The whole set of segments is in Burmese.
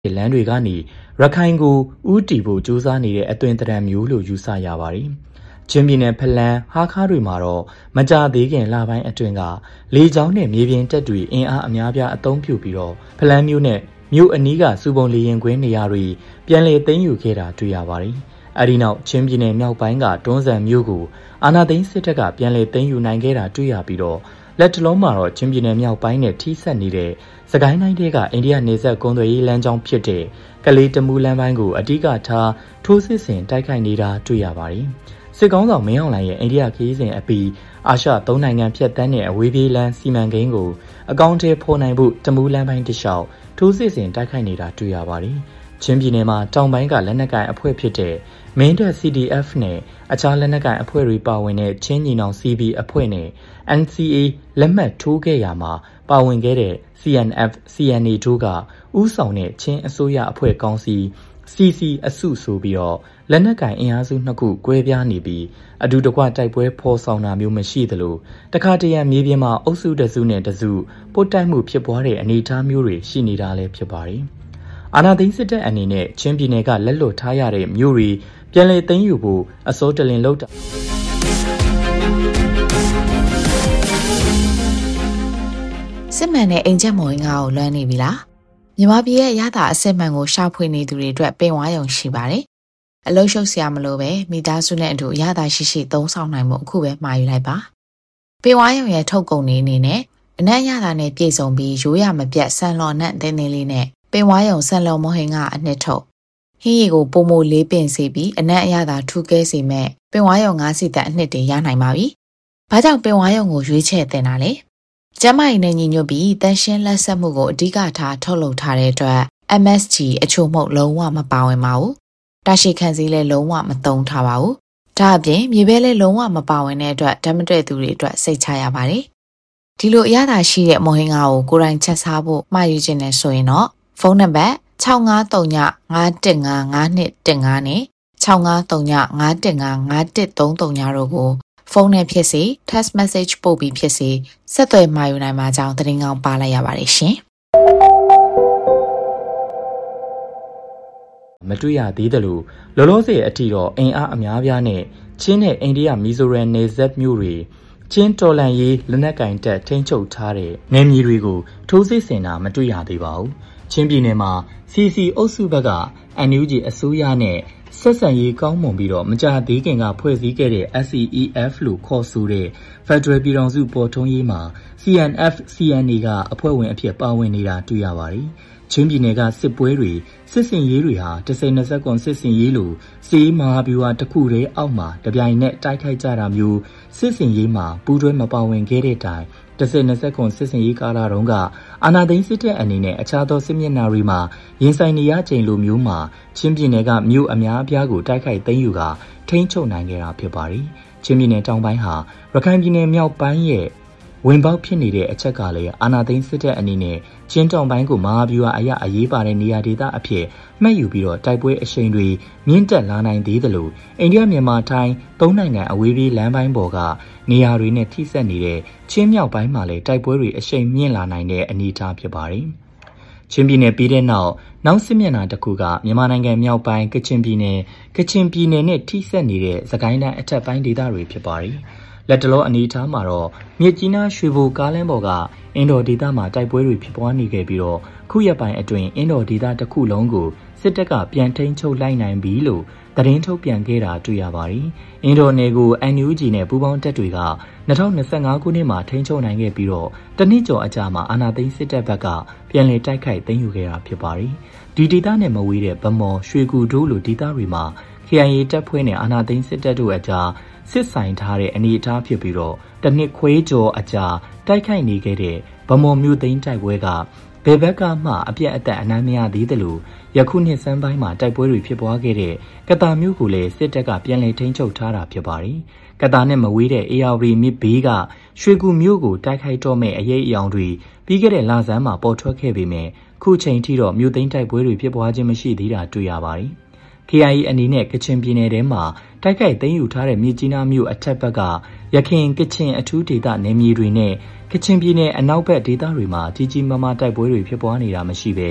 လမ်းတွေကနေရခိုင်ကိုဥတီဖို့ကြိုးစားနေတဲ့အသွင်သဏ္ဍာန်မျိုးလို့ယူဆရပါတယ်။ချင်းပြည်နယ်ဖလန်းဟားခါးတွေမှာတော့မကြသေးခင်လပိုင်းအတွင်းကလေကြောင်းနဲ့မြေပြင်တပ်တွေအင်အားအများပြားအသုံးပြုပြီးတော့ဖလန်းမြို့နဲ့မြို့အနီးကစူပုံလေရင်ကွင်းနေရာတွေပြန်လည်သိမ်းယူခဲ့တာတွေ့ရပါတယ်။အဲဒီနောက်ချင်းပြည်နယ်မြောက်ပိုင်းကတွန်းဇံမြို့ကိုအာဏာသိမ်းစစ်တပ်ကပြန်လည်သိမ်းယူနိုင်ခဲ့တာတွေ့ရပြီးတော့လက်တလုံးမှာတော့ချင်းပြည်နယ်မြောက်ပိုင်းနဲ့ထိစပ်နေတဲ့စကိုင်းတိုင်းတွေကအိန္ဒိယနေဆက်ကုန်းသွယ်ရေးလမ်းကြောင်းဖြစ်တဲ့ကလေးတမူလမ်းပိုင်းကိုအဓိကထားထိုးစစ်ဆင်တိုက်ခိုက်နေတာတွေ့ရပါတယ်။စစ်ကောင်ဆောင်မင်းအောင်လှိုင်ရဲ့အိန္ဒိယခရီးစဉ်အပြီးအာရှ၃နိုင်ငံဖြတ်တန်းတဲ့အဝေးပြေးလမ်းစီမံကိန်းကိုအကောင့်ထဲဖော်နိုင်ဖို့တမူလမ်းပိုင်းတစ်လျှောက်ထိုးစစ်ဆင်တိုက်ခိုက်နေတာတွေ့ရပါတယ်။ချင်းပြည်နယ်မှာတောင်ပိုင်းကလက်နက်ကိုင်အဖွဲ့ဖြစ်တဲ့မင်းတပ် CDF နဲ့အခြားလက်နက်ကိုင်အဖွဲ့တွေပါဝင်တဲ့ချင်းညီနောင် CB အဖွဲ့နဲ့ NCA လက်မှတ်ထိုးခဲ့ရမှာပါဝင်ခဲ့တဲ့ CNF CNA တို့ကဥဆောင်တဲ့ချင်းအစိုးရအဖွဲ့ကောင်စီ CC အစုဆိုပြီးတော့လက်နက်ကိုင်အင်အားစုနှစ်ခုကွဲပြားနေပြီးအတူတကွတိုက်ပွဲဖော်ဆောင်တာမျိုးမရှိသလိုတခါတရံမြေပြင်မှာအုပ်စုတစုနဲ့တစုပုတ်တိုက်မှုဖြစ်ပွားတဲ့အနေအထားမျိုးတွေရှိနေတာလည်းဖြစ်ပါတယ်။အာဏာသိမ်းစစ်တပ်အနေနဲ့ချင်းပြည်နယ်ကလက်လွတ်ထားရတဲ့မြို့တွေပြန်လည်သိမ်းယူဖို့အစိုးတလင်လုပ်တာစစ်မှန်တဲ့အိမ်ချက်မော်ငါ့ကိုလွှမ်းနေပြီလားမြန်မာပြည်ရဲ့ရတာအစစ်မှန်ကိုရှာဖွေနေသူတွေအတွက်ပင်ဝါရုံရှိပါတယ်အလုံးရှုပ်စရာမလိုပဲမိသားစုနဲ့အတူရတာရှိရှိသုံးဆောင်နိုင်မှုအခုပဲမှာယူလိုက်ပါပင်ဝါရုံရဲ့ထုတ်ကုန်နေအနေနဲ့အနက်ရတာနဲ့ပြည့်စုံပြီးရိုးရမပြတ်ဆန်လော်နဲ့တင်းတင်းလေးနဲ့ပင်ဝါရုံဆန်လော်မော်ဟင်ကအနှစ်ထုတ်ဟင်းရီကိုပုံမိုလေးပင်စီပြီးအနက်အရသာထူကဲစီမဲ့ပင်ဝါရုံ၅စီတက်အနှစ်တင်ရနိုင်ပါပြီဘာကြောင့်ပင်ဝါရုံကိုရွေးချယ်တင်တာလဲကျမကြီးနဲ့ညီညွတ်ပြီးတန်ရှင်းလက်ဆက်မှုကိုအဓိကထားထုတ်လုပ်ထားတဲ့အတွက် MSG အချို့မဟုတ်လုံးဝမပါဝင်ပါဘူး။တာရှိခံစည်းလည်းလုံးဝမသုံးထားပါဘူး။ဒါအပြင်မြေပဲလည်းလုံးဝမပါဝင်တဲ့အတွက်ဓာတ်မတည့်သူတွေအတွက်စိတ်ချရပါတယ်။ဒီလိုအရသာရှိတဲ့မော်ဟင်ငါကိုကိုယ်တိုင်ချက်စားဖို့မှာယူခြင်းနဲ့ဆိုရင်တော့ဖုန်းနံပါတ်6539515512နဲ့6539515513တို့ကိုဖုန်းနဲ့ဖြစ်စေ text message ပို့ပြီးဖြစ်စေဆက်သွယ်မှာယူနိုင်မှာကြောင်းသတင်းကောင်းပါလိုက်ရပါတယ်ရှင်။မတွေ့ရသေးသလိုလောလောဆယ်အထိတော့အင်အားအများပြားနဲ့ချင်းနဲ့အိန္ဒိယမီဇိုရမ်နယ်စပ်မြို့တွေချင်းတော်လန်ရေးလက်နက်ကင်တပ်ထိန်းချုပ်ထားတဲ့နယ်မြေတွေကိုထိုးစစ်ဆင်တာမတွေ့ရသေးပါဘူး။ချင်းပြည်နယ်မှာ CC အုပ်စုဘက်က NUG အစိုးရနဲ့ဆက်ဆံရေးကောင်းမွန်ပြီးတော့မကြာသေးခင်ကဖွဲ့စည်းခဲ့တဲ့ SCEF လို့ခေါ်ဆိုတဲ့ Federal ပြည်ထောင်စုပေါ်ထွန်းရေးမှာ CNF CNA ကအဖွဲ့ဝင်အဖြစ်ပါဝင်နေတာတွေ့ရပါတယ်။ချင်းပြည်နယ်ကစစ်ပွဲတွေစစ်စင်ရေးတွေဟာ10-20စစ်စင်ရေးလို့စီးမဟာဗျူဟာတစ်ခုတည်းအောက်မှာတပြိုင်နက်တိုက်ခိုက်ကြတာမျိုးစစ်စင်ရေးမှာပူးတွဲမပါဝင်ခဲ့တဲ့တိုင်10-20စစ်စင်ရေးကာလတုန်းကအာဏာသိမ်းစစ်တပ်အနေနဲ့အခြားသောစစ်မျက်နှာတွေမှာရင်ဆိုင်နေရချိန်လိုမျိုးမှာချင်းပြည်နယ်ကမြို့အများအပြားကိုတိုက်ခိုက်သိမ်းယူကထိန်းချုပ်နိုင်ခဲ့တာဖြစ်ပါတယ်။ချင်းပြည်နယ်တောင်ပိုင်းဟာရခိုင်ပြည်နယ်မြောက်ပိုင်းရဲ့ဝင်ပေါက်ဖြစ်နေတဲ့အချက်ကလည်းအာဏာသိမ်းစစ်တပ်အနေနဲ့ချင်းတောင်ပိုင်းကိုမဟာဗျူဟာအရေးပါတဲ့နေရာဒေသအဖြစ်မှတ်ယူပြီးတော့တိုက်ပွဲအရှိန်တွေမြင့်တက်လာနိုင်သေးသလိုအိန္ဒိယမြန်မာထိုင်း၃နိုင်ငံအဝေးပြေးလမ်းပိုင်းပေါ်ကနေရာတွေနဲ့ထိစပ်နေတဲ့ချင်းမြောက်ပိုင်းမှာလည်းတိုက်ပွဲတွေအရှိန်မြင့်လာနိုင်တဲ့အနေအထားဖြစ်ပါတယ်။ချင်းပြည်နယ်ပြီးတဲ့နောက်စစ်မျက်နှာတစ်ခုကမြန်မာနိုင်ငံမြောက်ပိုင်းကချင်ပြည်နယ်နဲ့ထိစပ်နေတဲ့စကိုင်းတိုင်းအထက်ပိုင်းဒေသတွေဖြစ်ပါတယ်။လက်တလောအနေအထားမှာတော့မြစ်ကြီးနားရွှေဘိုကားလမ်းပေါ်ကအင်ဒိုဒေသမှာတိုက်ပွဲတွေဖြစ်ပွားနေခဲ့ပြီးတော့ခုရက်ပိုင်းအတွင်းအင်ဒိုဒေသတစ်ခုလုံးကိုစစ်တပ်ကပြန်ထိန်းချုပ်လိုက်နိုင်ပြီလို့သတင်းထုတ်ပြန်ခဲ့တာတွေ့ရပါတယ်။အင်ဒိုနယ်ကို NUG နဲ့ပူးပေါင်းတပ်တွေက2025ခုနှစ်မှာထိန်းချုပ်နိုင်ခဲ့ပြီးတော့တနှစ်ကျော်အကြာမှာအာဏာသိမ်းစစ်တပ်ဘက်ကပြန်လည်တိုက်ခိုက်သိမ်းယူခဲ့တာဖြစ်ပါတယ်။ဒီဒေသနဲ့မဝေးတဲ့ဗမော်ရွှေကူတို့လိုဒေသတွေမှာ KIA တပ်ဖွဲ့နဲ့အာဏာသိမ်းစစ်တပ်တို့အကြားစစ်ဆိုင်ထားတဲ့အနေအထားဖြစ်ပြီးတော့တနစ်ခွေးကျော်အကြာတိုက်ခိုက်နေခဲ့တဲ့ဗမော်မြို့သိမ်းတိုက်ပွဲကဘယ်ဘက်ကမှအပြတ်အသတ်အနိုင်မရသေးသလိုယခုနှစ်စမ်းပိုင်းမှာတိုက်ပွဲတွေဖြစ်ပွားခဲ့တဲ့ကတာမြို့ကိုလည်းစစ်တပ်ကပြန်လည်ထိန်းချုပ်ထားတာဖြစ်ပါတယ်။ကတာနဲ့မဝေးတဲ့ ARV မြစ်ဘေးကရွှေကူမြို့ကိုတိုက်ခိုက်တော့မဲ့အရေးအယောင်တွေပြီးခဲ့တဲ့လဆန်းမှာပေါ်ထွက်ခဲ့ပေမဲ့ခုချိန်ထိတော့မြို့သိမ်းတိုက်ပွဲတွေဖြစ်ပွားခြင်းမရှိသေးတာတွေ့ရပါတယ်။ KIA အနေနဲ့ကချင်ပြည်နယ်ထဲမှာတိုက်ခိုက်သိမ်းယူထားတဲ့မြစ်ကြီးနားမြို့အထက်ဘက်ကရခိုင်ကချင်အထူးဒေသနယ်မြေတွေနဲ့ကချင်ပြည်နယ်အနောက်ဘက်ဒေသတွေမှာကြီးကြီးမားမားတိုက်ပွဲတွေဖြစ်ပွားနေတာမရှိပဲက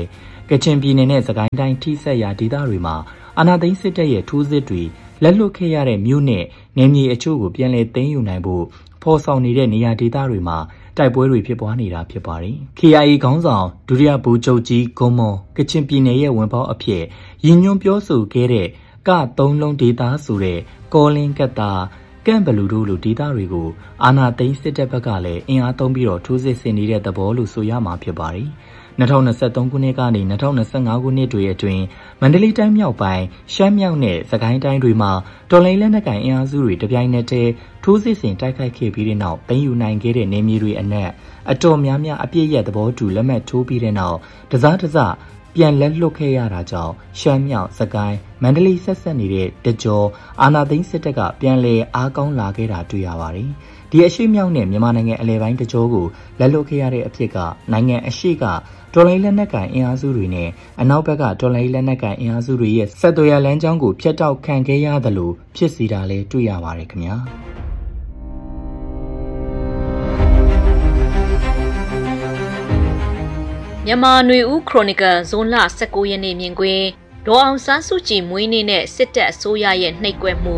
ကချင်ပြည်နယ်နဲ့စကိုင်းတိုင်းထိစပ်ရာဒေသတွေမှာအာဏာသိမ်းစစ်တပ်ရဲ့ထိုးစစ်တွေလက်လွတ်ခဲ့ရတဲ့မြို့နဲ့နယ်မြေအချို့ကိုပြန်လည်သိမ်းယူနိုင်ဖို့ဖော်ဆောင်နေတဲ့နေရာဒေသတွေမှာတိုက်ပွဲတွေဖြစ်ပွားနေတာဖြစ်ပါတယ်။ KIA ခေါင်းဆောင်ဒုတိယဗိုလ်ချုပ်ကြီးဂွန်မွန်ကချင်ပြည်နယ်ရဲ့ဝင်ပေါက်အဖြစ်ရည်ညွှန်းပြောဆိုခဲ့တဲ့က3လုံးဒေသဆိုတဲ့ကောလင်းကတ်တာကန့်ဘလူတို့လိုဒေသတွေကိုအာဏာသိမ်းစစ်တပ်ဘက်ကလည်းအင်အားသုံးပြီးတော့ထိုးစစ်ဆင်နေတဲ့သဘောလို့ဆိုရမှာဖြစ်ပါတယ်။ 2023ခုနှစ်ကနေ2025ခုနှစ်တွေအတွင်းမန္တလေးတိုင်းမြောက်ပိုင်းရှမ်းမြောက်နဲ့စကိုင်းတိုင်းတွေမှာတော်လှန်ရေးလက်နက်ကိုင်အင်အားစုတွေတပြိုင်နက်တည်းထိုးစစ်ဆင်တိုက်ခိုက်ခဲ့ပြီးတဲ့နောက်သိမ်းယူနိုင်ခဲ့တဲ့နေမြေတွေအနက်အတော်များများအပြည့်ရဲ့သဘောတူလက်မှတ်ထိုးပြီးတဲ့နောက်တစပြန်လက်လွတ်ခဲ့ရတာကြောင့်ရှမ်းမြောက်စကိုင်းမန္တလေးဆက်ဆက်နေတဲ့တကြောအာဏာသိမ်းစစ်တပ်ကပြန်လည်အားကောင်းလာခဲ့တာတွေ့ရပါတယ်။ဒီအရှိမြောက်နဲ့မြန်မာနိုင်ငံအလဲပိုင်းတကြောကိုလက်လွတ်ခဲ့ရတဲ့အဖြစ်ကနိုင်ငံအရှိကတော်လှန်ရေးလက်နက်ကိုင်အင်အားစုတွေနဲ့အနောက်ဘက်ကတော်လှန်ရေးလက်နက်ကိုင်အင်အားစုတွေရဲ့ဆက်သွယ်ရလမ်းကြောင်းကိုဖျက်တောက်ခံခဲ့ရသလိုဖြစ်စီတာလည်းတွေ့ရပါတယ်ခင်ဗျာမြန်မာຫນွေဦးခရိုနီကယ်ဇွန်လ19ရက်နေ့မြင်ကွင်းဒေါ်အောင်ဆန်းစုကြည်မွေးနေ့နဲ့စစ်တပ်အစိုးရရဲ့နှိပ်ကွက်မှု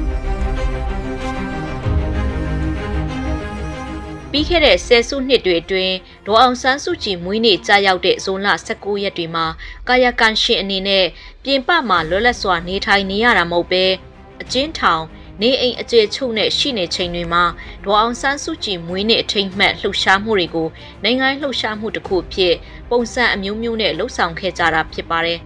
ပြီးခဲ့တဲ့ဆယ်စုနှစ်တွေအတွင်းဒေါ်အောင်ဆန်းစုကြည်မွေးနေ့ကြာရောက်တဲ့ဇွန်လ19ရက်တွေမှာကာယကံရှင်အနေနဲ့ပြင်ပမှာလွတ်လပ်စွာနေထိုင်နေရတာမဟုတ်ပဲအကျဉ်းထောင်နေအိမ်အကျယ်ချုပ်နဲ့ရှိနေချိန်တွေမှာဒေါ်အောင်ဆန်းစုကြည်မွေးနေ့အထိမ်းအမှတ်လှုပ်ရှားမှုတွေကိုနိုင်ငံလှုပ်ရှားမှုတစ်ခုဖြစ်ပုံစံအမျိုးမျိုးနဲ့လှုပ်ဆောင်ခဲ့ကြတာဖြစ်ပါတယ်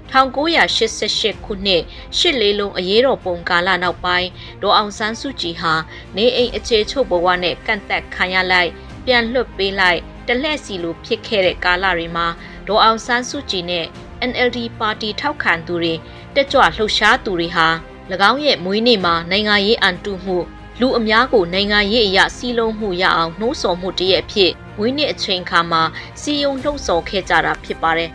1988ခုနှစ်ရှစ်လေးလုံးအရေးတော်ပုံကာလနောက်ပိုင်းဒေါ်အောင်ဆန်းစုကြည်ဟာနေအိမ်အခြေချုပ်ဘဝနဲ့ကန့်သက်ခံရလိုက်ပြန်လွှတ်ပေးလိုက်တလှည့်စီလိုဖြစ်ခဲ့တဲ့ကာလတွေမှာဒေါ်အောင်ဆန်းစုကြည်နဲ့ NLD ပါတီထောက်ခံသူတွေတက်ကြွလှုပ်ရှားသူတွေဟာ၎င်းရဲ့မွေးနေ့မှာနိုင်ငံရေးအန်တုမှုလူအများကိုနိုင်ငံရေးအရာစီးလုံးမှုရအောင်နှိုးဆော်မှုတည်းအဖြစ်မွေးနေ့အချိန်ခါမှာစီယုံလှုပ်ဆော်ခဲ့ကြတာဖြစ်ပါတယ်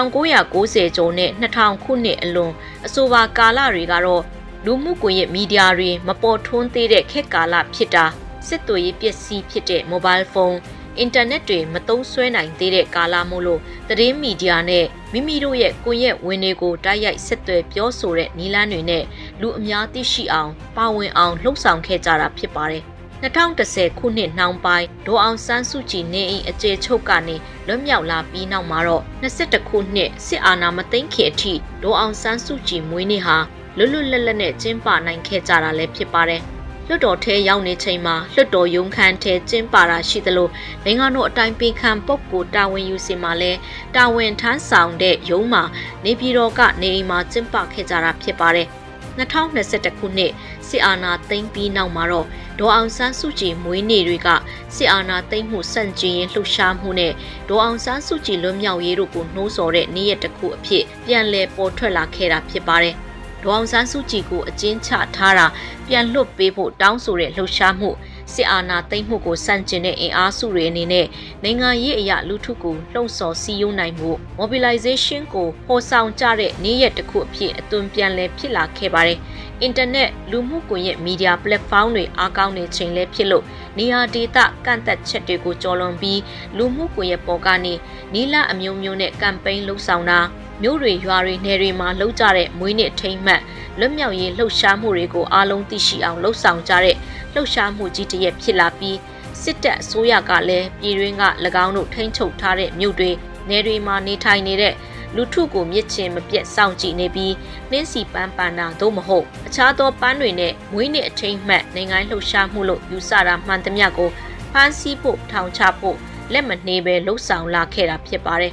1990ကျော်နဲ့2000ခုနှစ်အလွန်အဆိုပါကာလတွေကတော့လူမှုကွန်ရက်မီဒီယာတွေမပေါ်ထွန်းသေးတဲ့ခေတ်ကာလဖြစ်တာစစ်သွေးရေးပစ္စည်းဖြစ်တဲ့ mobile phone အင်တာနက်တွေမသုံးစွဲနိုင်သေးတဲ့ကာလမို့လို့သတင်းမီဒီယာနဲ့မိမိတို့ရဲ့ကွန်ရက်ဝင်တွေကိုတိုက်ရိုက်ဆက်သွယ်ပြောဆိုတဲ့နည်းလမ်းတွေနဲ့လူအများသိရှိအောင်ပါဝင်အောင်လှုံ့ဆော်ခဲ့ကြတာဖြစ်ပါတယ်2010ခုနှစ်နှောင်းပိုင်းဒေါ်အောင်ဆန်းစုကြည်နေအိမ်အကျယ်ချုပ်ကနေလွတ်မြောက်လာပြီးနောက်မှာတော့21ခုနှစ်စစ်အာဏာမသိမ်းခင်အထိဒေါ်အောင်ဆန်းစုကြည်မွေးနေ့ဟာလွတ်လွတ်လပ်လပ်နဲ့ကျင်းပနိုင်ခဲ့ကြတာလည်းဖြစ်ပါတယ်လွတ်တော်ထဲရောက်နေချိန်မှာလွတ်တော်ရုံးခန်းထဲကျင်းပတာရှိသလိုနိုင်ငံတော်အတိုင်ပင်ခံပုဂ္ဂိုလ်တာဝန်ယူစီမှာလဲတာဝန်ထမ်းဆောင်တဲ့ရုံးမှာနေပြည်တော်ကနေအိမ်မှာကျင်းပခဲ့ကြတာဖြစ်ပါတယ်2021ခုနှစ်စစ်အာဏာသိမ်းပြီးနောက်မှာတော့ဒေါ်အောင်ဆန်းစုကြည်မွေးနေ့တွေကစစ်အာဏာသိမ်းမှုစန့်ကျင်ရေးလှုပ်ရှားမှုနဲ့ဒေါ်အောင်ဆန်းစုကြည်လွတ်မြောက်ရေးတို့ကိုနှိုးဆော်တဲ့နေ့ရက်တစ်ခုအဖြစ်ပြန်လည်ပေါ်ထွက်လာခဲ့တာဖြစ်ပါတယ်။ဒေါ်အောင်ဆန်းစုကြည်ကိုအကျဉ်းချထားတာပြန်လွတ်ပေးဖို့တောင်းဆိုတဲ့လှုပ်ရှားမှုစစ်အာဏာသိမ်းမှုကိုစန့်ကျင်တဲ့အင်အားစုတွေအနေနဲ့နိုင်ငံရေးအရာလူထုကိုလှုံ့ဆော်စီးယုံနိုင်မှု mobilization ကိုပေါ်ဆောင်ကြတဲ့နေ့ရက်တစ်ခုအဖြစ်အသွင်ပြန်လည်ဖြစ်လာခဲ့ပါတယ်။အင်တာနက်လူမှုကွန်ရက်မီဒီယာ platform တွေအားကောင်းနေချိန်လဲဖြစ်လို့နေရာဒေသကန့်သက်ချက်တွေကိုကျော်လွန်ပြီးလူမှုကွန်ရက်ပေါ်ကနေနီလာအမျိုးမျိုးနဲ့ကမ်ပိန်းလှုပ်ဆောင်တာမြို့တွေရွာတွေနယ်တွေမှာလှုပ်ကြတဲ့မွေးနေ့ထိမ်းမှတ်လွတ်မြောက်ရေးလှုပ်ရှားမှုတွေကိုအားလုံးသိရှိအောင်လှုပ်ဆောင်ကြတဲ့လှုပ်ရှားမှုကြီးတစ်ရပ်ဖြစ်လာပြီးစစ်တပ်အစိုးရကလည်းပြည်တွင်းက၎င်းတို့ထိန်းချုပ်ထားတဲ့မြို့တွေနယ်တွေမှာနေထိုင်နေတဲ့လူထုကိုမြစ်ချင်မပြတ်စောင့်ကြည့်နေပြီးနှင်းစီပန်းပန်းတာသို့မဟုတ်အခြားသောပန်းတွေနဲ့မွေးနေ့အထိမ်းမှတ်နိုင်ငံလှုပ်ရှားမှုလို့ယူဆတာမှန်သမျှကိုဖမ်းဆီးဖို့ထောင်ချဖို့လက်မနှေးပဲလှုပ်ဆောင်လာခဲ့တာဖြစ်ပါတယ်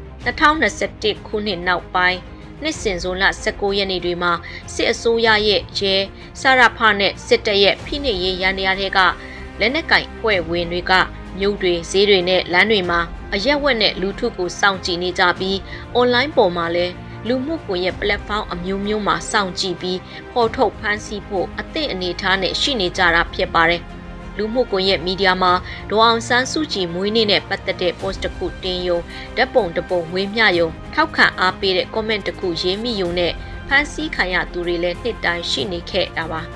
2021ခုနှစ်နောက်ပိုင်းနှစ်စဉ်ဇွန်လ19ရက်နေ့တွေမှာစစ်အစိုးရရဲ့ရဲစရဖနဲ့စစ်တပ်ရဲ့ဖိနှိပ်ရေးရန်တရားတွေကလက်နက်ကင်ဖွဲ့ဝင်တွေကမြို့တွေဈေးတွေနဲ့လမ်းတွေမှာအရက်ဝက်နဲ့လူထုကိုစောင့်ကြည့်နေကြပြီးအွန်လိုင်းပေါ်မှာလည်းလူမှုကွန်ရက် platform အမျိုးမျိုးမှာစောင့်ကြည့်ပြီးပေါ်ထုတ်ဖမ်းဆီးဖို့အသင့်အနေထားနဲ့ရှိနေကြတာဖြစ်ပါတယ်လူမှုကွန်ရက်မီဒီယာမှာဒေါ်အောင်ဆန်းစုကြည်မွေးနေ့နဲ့ပတ်သက်တဲ့ post တစ်ခုတင်ယုံဓာတ်ပုံတစ်ပုံဝေမျှယုံထောက်ခံအားပေးတဲ့ comment တစ်ခုရေးမိယုံနဲ့ဖန်ဆီးခံရသူတွေလည်းနှစ်တိုင်းရှိနေခဲ့တာပါ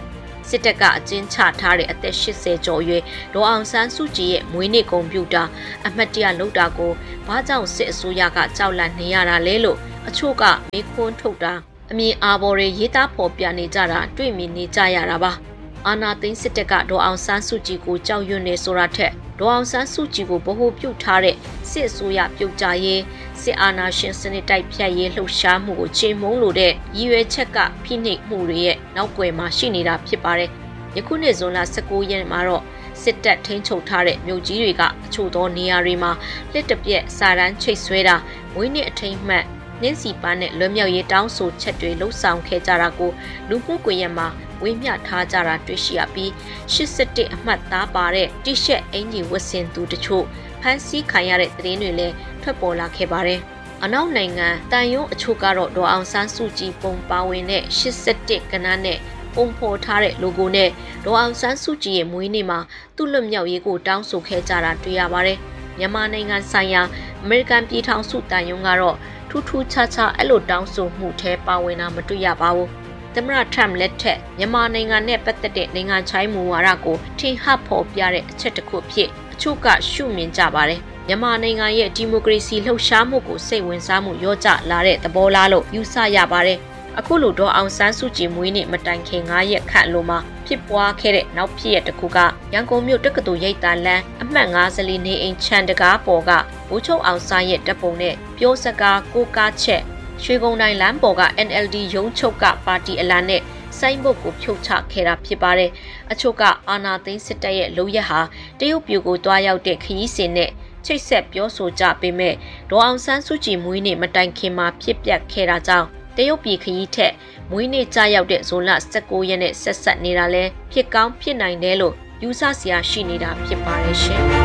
စစ်တပ်ကအကျဉ်းချထားတဲ့အသက်80ကျော်ရွယ်ဒေါ်အောင်ဆန်းစုကြည်ရဲ့မွေးနေ့ကွန်ပျူတာအမှတ်တရလုပ်တာကိုဘာကြောင့်စစ်အစိုးရကကြောက်လန့်နေရတာလဲလို့အချို့ကမေးခွန်းထုတ်တာအမြင်အာဘော်တွေရေးသားဖော်ပြနေကြတာတွေ့မြင်နေကြရတာပါအာဏာသိမ်းစစ်တပ်ကဒေါ်အောင်ဆန်းစုကြည်ကိုကြောက်ရွံ့နေဆိုတာထက်ဒေါ်အောင်ဆန်းစုကြည်ကိုဗဟိုပြုထားတဲ့စစ်အစိုးရပြုတ်ကြရေးစစ်အာဏာရှင်စနစ်တိုက်ဖြတ်ရေးလှုပ်ရှားမှုကိုချိန်မုံလို့တဲ့ရည်ရွယ်ချက်ကဖိနှိပ်မှုတွေရဲ့နောက်ွယ်မှာရှိနေတာဖြစ်ပါတယ်။ယခုနှစ်ဇွန်လ19ရက်မှာတော့စစ်တပ်ထိန်းချုပ်ထားတဲ့မြို့ကြီးတွေကအချို့သောနေရာတွေမှာလက်တပြက်စာတန်းချိတ်ဆွဲတာမွေးနေ့အထိမ်းအမှတ်နှင်းစီပန်းနဲ့လွတ်မြောက်ရေးတောင်းဆိုချက်တွေလှုပ်ဆောင်ခဲ့ကြတာကိုလူမှုကွန်ရက်မှာဝေမျှထားကြတာတွေ့ရှိရပြီး81အမှတ်သားပါတဲ့တိရှက်အင်ဂျီဝတ်ဆင်သူတချို့ဖမ်းဆီးခံရတဲ့သတင်းတွေလည်းထွက်ပေါ်လာခဲ့ပါတယ်။အနောက်နိုင်ငံတန်ယုံအချို့ကတော့ဒေါ်အောင်ဆန်းစုကြည်ပုံပါဝင်တဲ့81ကဏ္ဍနဲ့ပုံဖော်ထားတဲ့ logo နဲ့ဒေါ်အောင်ဆန်းစုကြည်ရဲ့မွေးနေ့မှာသူ့လွတ်မြောက်ရေးကိုတောင်းဆိုခဲ့ကြတာတွေ့ရပါတယ်။မြန်မာနိုင်ငံဆိုင်ရာအမေရိကန်ပြည်ထောင်စုတန်ယုံကတော့ထူးထူးခြားခြားအဲ့လိုတောင်းဆိုမှုထဲပါဝင်တာမတွေ့ရပါဘူး။သမ္မတထရမ့်လက်ထက်မြန်မာနိုင်ငံနဲ့ပတ်သက်တဲ့နိုင်ငံခြားမူဝါဒကိုထင်ဟပ်ဖော်ပြတဲ့အချက်တစ်ခုဖြစ်အချို့ကရှုမြင်ကြပါတယ်။မြန်မာနိုင်ငံရဲ့ဒီမိုကရေစီလှုပ်ရှားမှုကိုစိတ်ဝင်စားမှုရောကျလာတဲ့သဘောလားလို့ယူဆရပါတယ်။အခုလိုဒေါ်အောင်ဆန်းစုကြည်မွေးနေ့မတိုင်ခင်9ရက်ခန့်လိုမှာဖြစ်ပွားခဲ့တဲ့နောက်ဖြစ်ရတစ်ခုကရန်ကုန်မြို့တက္ကသိုလ်ရိပ်သာလမ်းအမှတ်54နေအိမ်ချန်တကားပေါ်ကဘိုးချုပ်အောင်ဆန်းရဲ့တပ်ပုံနဲ့ပြောစကားကိုကားချက်ရွှေကုန်းတိုင်းလမ်းပေါ်က NLD ရုံးချုပ်ကပါတီအလံနဲ့စိုင်းဘုတ်ကိုဖြုတ်ချခဲ့တာဖြစ်ပါတယ်။အချို့ကအာဏာသိမ်းစစ်တပ်ရဲ့လုပ်ရက်ဟာတရုတ်ပြည်ကိုတွားရောက်တဲ့ခရီးစဉ်နဲ့ချိတ်ဆက်ပြောဆိုကြပေမဲ့ဒေါ်အောင်ဆန်းစုကြည်မွေးနေ့မတိုင်ခင်မှာဖြစ်ပျက်ခဲ့တာကြောင့်တရုတ်ပြည်ခရီးထက်မွေးနေ့ကြာရောက်တဲ့ဇွန်လ19ရက်နဲ့ဆက်ဆက်နေတာလဲဖြစ်ကောင်းဖြစ်နိုင်တယ်လို့ယူဆစရာရှိနေတာဖြစ်ပါတယ်ရှင်။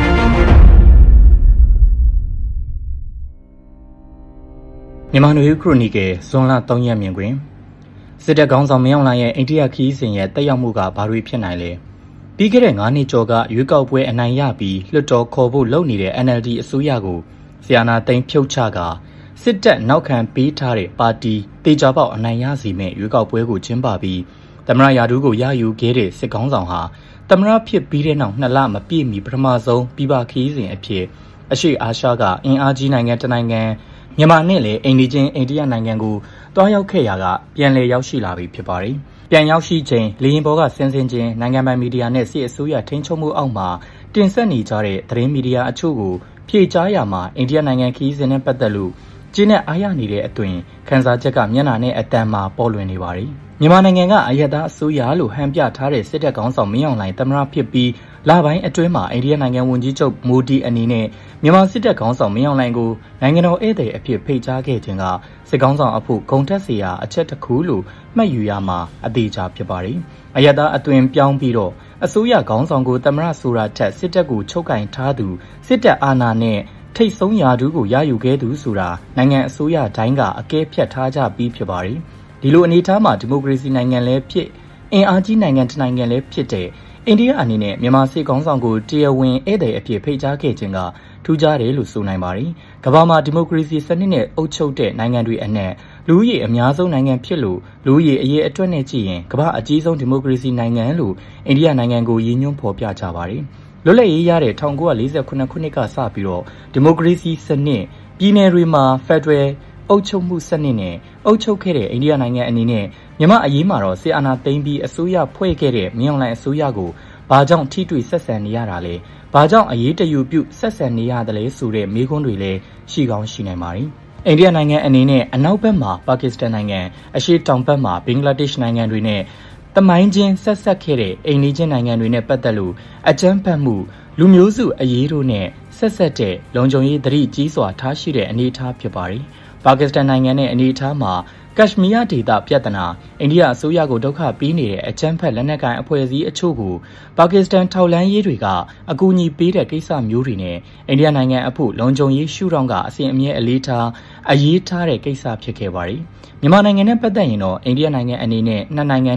မြန်မာနွေဦးခရိုနီကယ်ဇွန်လ3ရက်မြင်တွင်စစ်တပ်ခေါင်းဆောင်မင်းအောင်လှိုင်ရဲ့အိန္ဒိယခရီးစဉ်ရဲ့တက်ရောက်မှုကဘာတွေဖြစ်နိုင်လဲပြီးခဲ့တဲ့9နှစ်ကျော်ကရွေးကောက်ပွဲအနိုင်ရပြီးလွှတ်တော်ခေါ်ဖို့လုပ်နေတဲ့ NLD အစိုးရကိုဆီယနာသိန်းဖြုတ်ချကစစ်တပ်နောက်ခံပေးထားတဲ့ပါတီတေချာပေါက်အနိုင်ရစီမဲ့ရွေးကောက်ပွဲကိုကျင်းပပြီးသမရရာထူးကိုရယူခဲ့တဲ့စစ်ခေါင်းဆောင်ဟာသမရဖြစ်ပြီးတဲ့နောက်2လမပြည့်မီပထမဆုံးပြည်ပခရီးစဉ်အဖြစ်အရှေ့အာရှကအင်အားကြီးနိုင်ငံတစ်နိုင်ငံမြန်မာနဲ့လည်းအိန္ဒိချင်းအိန္ဒိယနိုင်ငံကိုတွားရောက်ခဲ့ရာကပြန်လည်ရောက်ရှိလာပြီဖြစ်ပါတယ်။ပြန်ရောက်ရှိချိန်လေယာဉ်ပေါ်ကဆင်းချင်းနိုင်ငံပိုင်မီဒီယာနဲ့စစ်အစိုးရထိန်းချုပ်မှုအောက်မှာတင်ဆက်နေကြတဲ့သတင်းမီဒီယာအချို့ကိုဖြေကြားရမှာအိန္ဒိယနိုင်ငံခရီးစဉ်နဲ့ပတ်သက်လို့ကျင်းနဲ့အားရနေတဲ့အသွင်ခန်းစားချက်ကမျက်နှာနဲ့အတန်မှာပေါ်လွင်နေပါတယ်။မြန်မာနိုင်ငံကအယက်သားအစိုးရလို့ဟန်ပြထားတဲ့စစ်တပ်ခေါင်းဆောင်မင်းအောင်လှိုင်သမ္မတဖြစ်ပြီးလပိုင်းအတွင်းမှာအိန္ဒိယနိုင်ငံဝန်ကြီးချုပ်မိုဒီအနေနဲ့မြန်မာစစ်တပ်ခေါင်းဆောင်မင်းအောင်လှိုင်ကိုနိုင်ငံတော်ဧည့်သည်အဖြစ်ဖိတ်ကြားခဲ့ခြင်းကစစ်ခေါင်းဆောင်အဖို့ဂုဏ်တက်စရာအချက်တစ်ခုလို့မှတ်ယူရမှာအသေးချာဖြစ်ပါတယ်။အယက်သားအသွင်ပြောင်းပြီးတော့အစိုးရခေါင်းဆောင်ကိုသမ္မတဆိုတာထက်စစ်တပ်ကိုချုပ်ကင်ထားသူစစ်တပ်အာဏာနဲ့ထိတ်ဆုံးရာထူးကိုရယူခဲ့သူဆိုတာနိုင်ငံအစိုးရတိုင်းကအကဲဖြတ်ထားကြပြီးဖြစ်ပါတယ်။ဒီလိုအနေအထားမှာဒီမိုကရေစီနိုင်ငံလည်းဖြစ်အင်အားကြီးနိုင်ငံတစ်နိုင်ငံလည်းဖြစ်တဲ့အိန္ဒိယအနေနဲ့မြန်မာစစ်ကောင်ဆောင်ကိုတရားဝင်ဧည့်သည်အဖြစ်ဖိတ်ကြားခဲ့ခြင်းကထူးခြားတယ်လို့ဆိုနိုင်ပါတယ်။ကမ္ဘာမှာဒီမိုကရေစီစနစ်နဲ့အုပ်ချုပ်တဲ့နိုင်ငံတွေအနက်လူဦးရေအများဆုံးနိုင်ငံဖြစ်လို့လူဦးရေအရေးအတွက်နဲ့ကြည့်ရင်ကမ္ဘာအကြီးဆုံးဒီမိုကရေစီနိုင်ငံလို့အိန္ဒိယနိုင်ငံကိုရည်ညွှန်းဖော်ပြကြပါတယ်။လွတ်လပ်ရေးရတဲ့1948ခုနှစ်ကစပြီးတော့ဒီမိုကရေစီစနစ်ပြည်내တွေမှာဖက်ဒရယ်အုပ်ချုပ်မှုစနစ်နဲ့အုပ်ချုပ်ခဲ့တဲ့အိန္ဒိယနိုင်ငံအနေနဲ့မြန်မာအရေးမှာတော့စစ်အာဏာသိမ်းပြီးအစိုးရဖွဲ့ခဲ့တဲ့မင်းအောင်လှိုင်အစိုးရကိုဘာကြောင့်ထိတွေ့ဆက်ဆံနေရတာလဲဘာကြောင့်အရေးတယူပြုဆက်ဆံနေရတယ်လဲဆိုတဲ့မေးခွန်းတွေလည်းရှိကောင်းရှိနိုင်ပါတယ်အိန္ဒိယနိုင်ငံအနေနဲ့အနောက်ဘက်မှာပါကစ္စတန်နိုင်ငံအရှေ့တောင်ဘက်မှာဘင်္ဂလားဒေ့ရှ်နိုင်ငံတွေနဲ့တမိုင်းချင်းဆက်ဆက်ခဲ့တဲ့အိန္ဒိချင်းနိုင်ငံတွေနဲ့ပတ်သက်လို့အကြမ်းဖက်မှုလူမျိုးစုအရေးတို့နဲ့ဆက်ဆက်တဲ့လုံခြုံရေးသတိကြီးစွာထားရှိတဲ့အနေအထားဖြစ်ပါတယ်ပါကစ္စတန်နိုင်ငံနဲ့အနေအထားမှာကက်ရှ်မီးယားဒေသပြဿနာအိန္ဒိယအစိုးရကိုဒုက္ခပေးနေတဲ့အကြမ်းဖက်လက်နက်ကိုင်အဖွဲ့အစည်းအချို့ကိုပါကစ္စတန်ထောက်လှမ်းရေးတွေကအကူအညီပေးတဲ့ကိစ္စမျိုးတွေနဲ့အိန္ဒိယနိုင်ငံအဖို့လုံခြုံရေးရှုထောင့်ကအစဉ်အမြဲအလေးထားအရေးထားတဲ့ကိစ္စဖြစ်ခဲ့ပါတယ်။မြန်မာနိုင်ငံနဲ့ပတ်သက်ရင်တော့အိန္ဒိယနိုင်ငံအနေနဲ့နှစ်နိုင်ငံနဲ့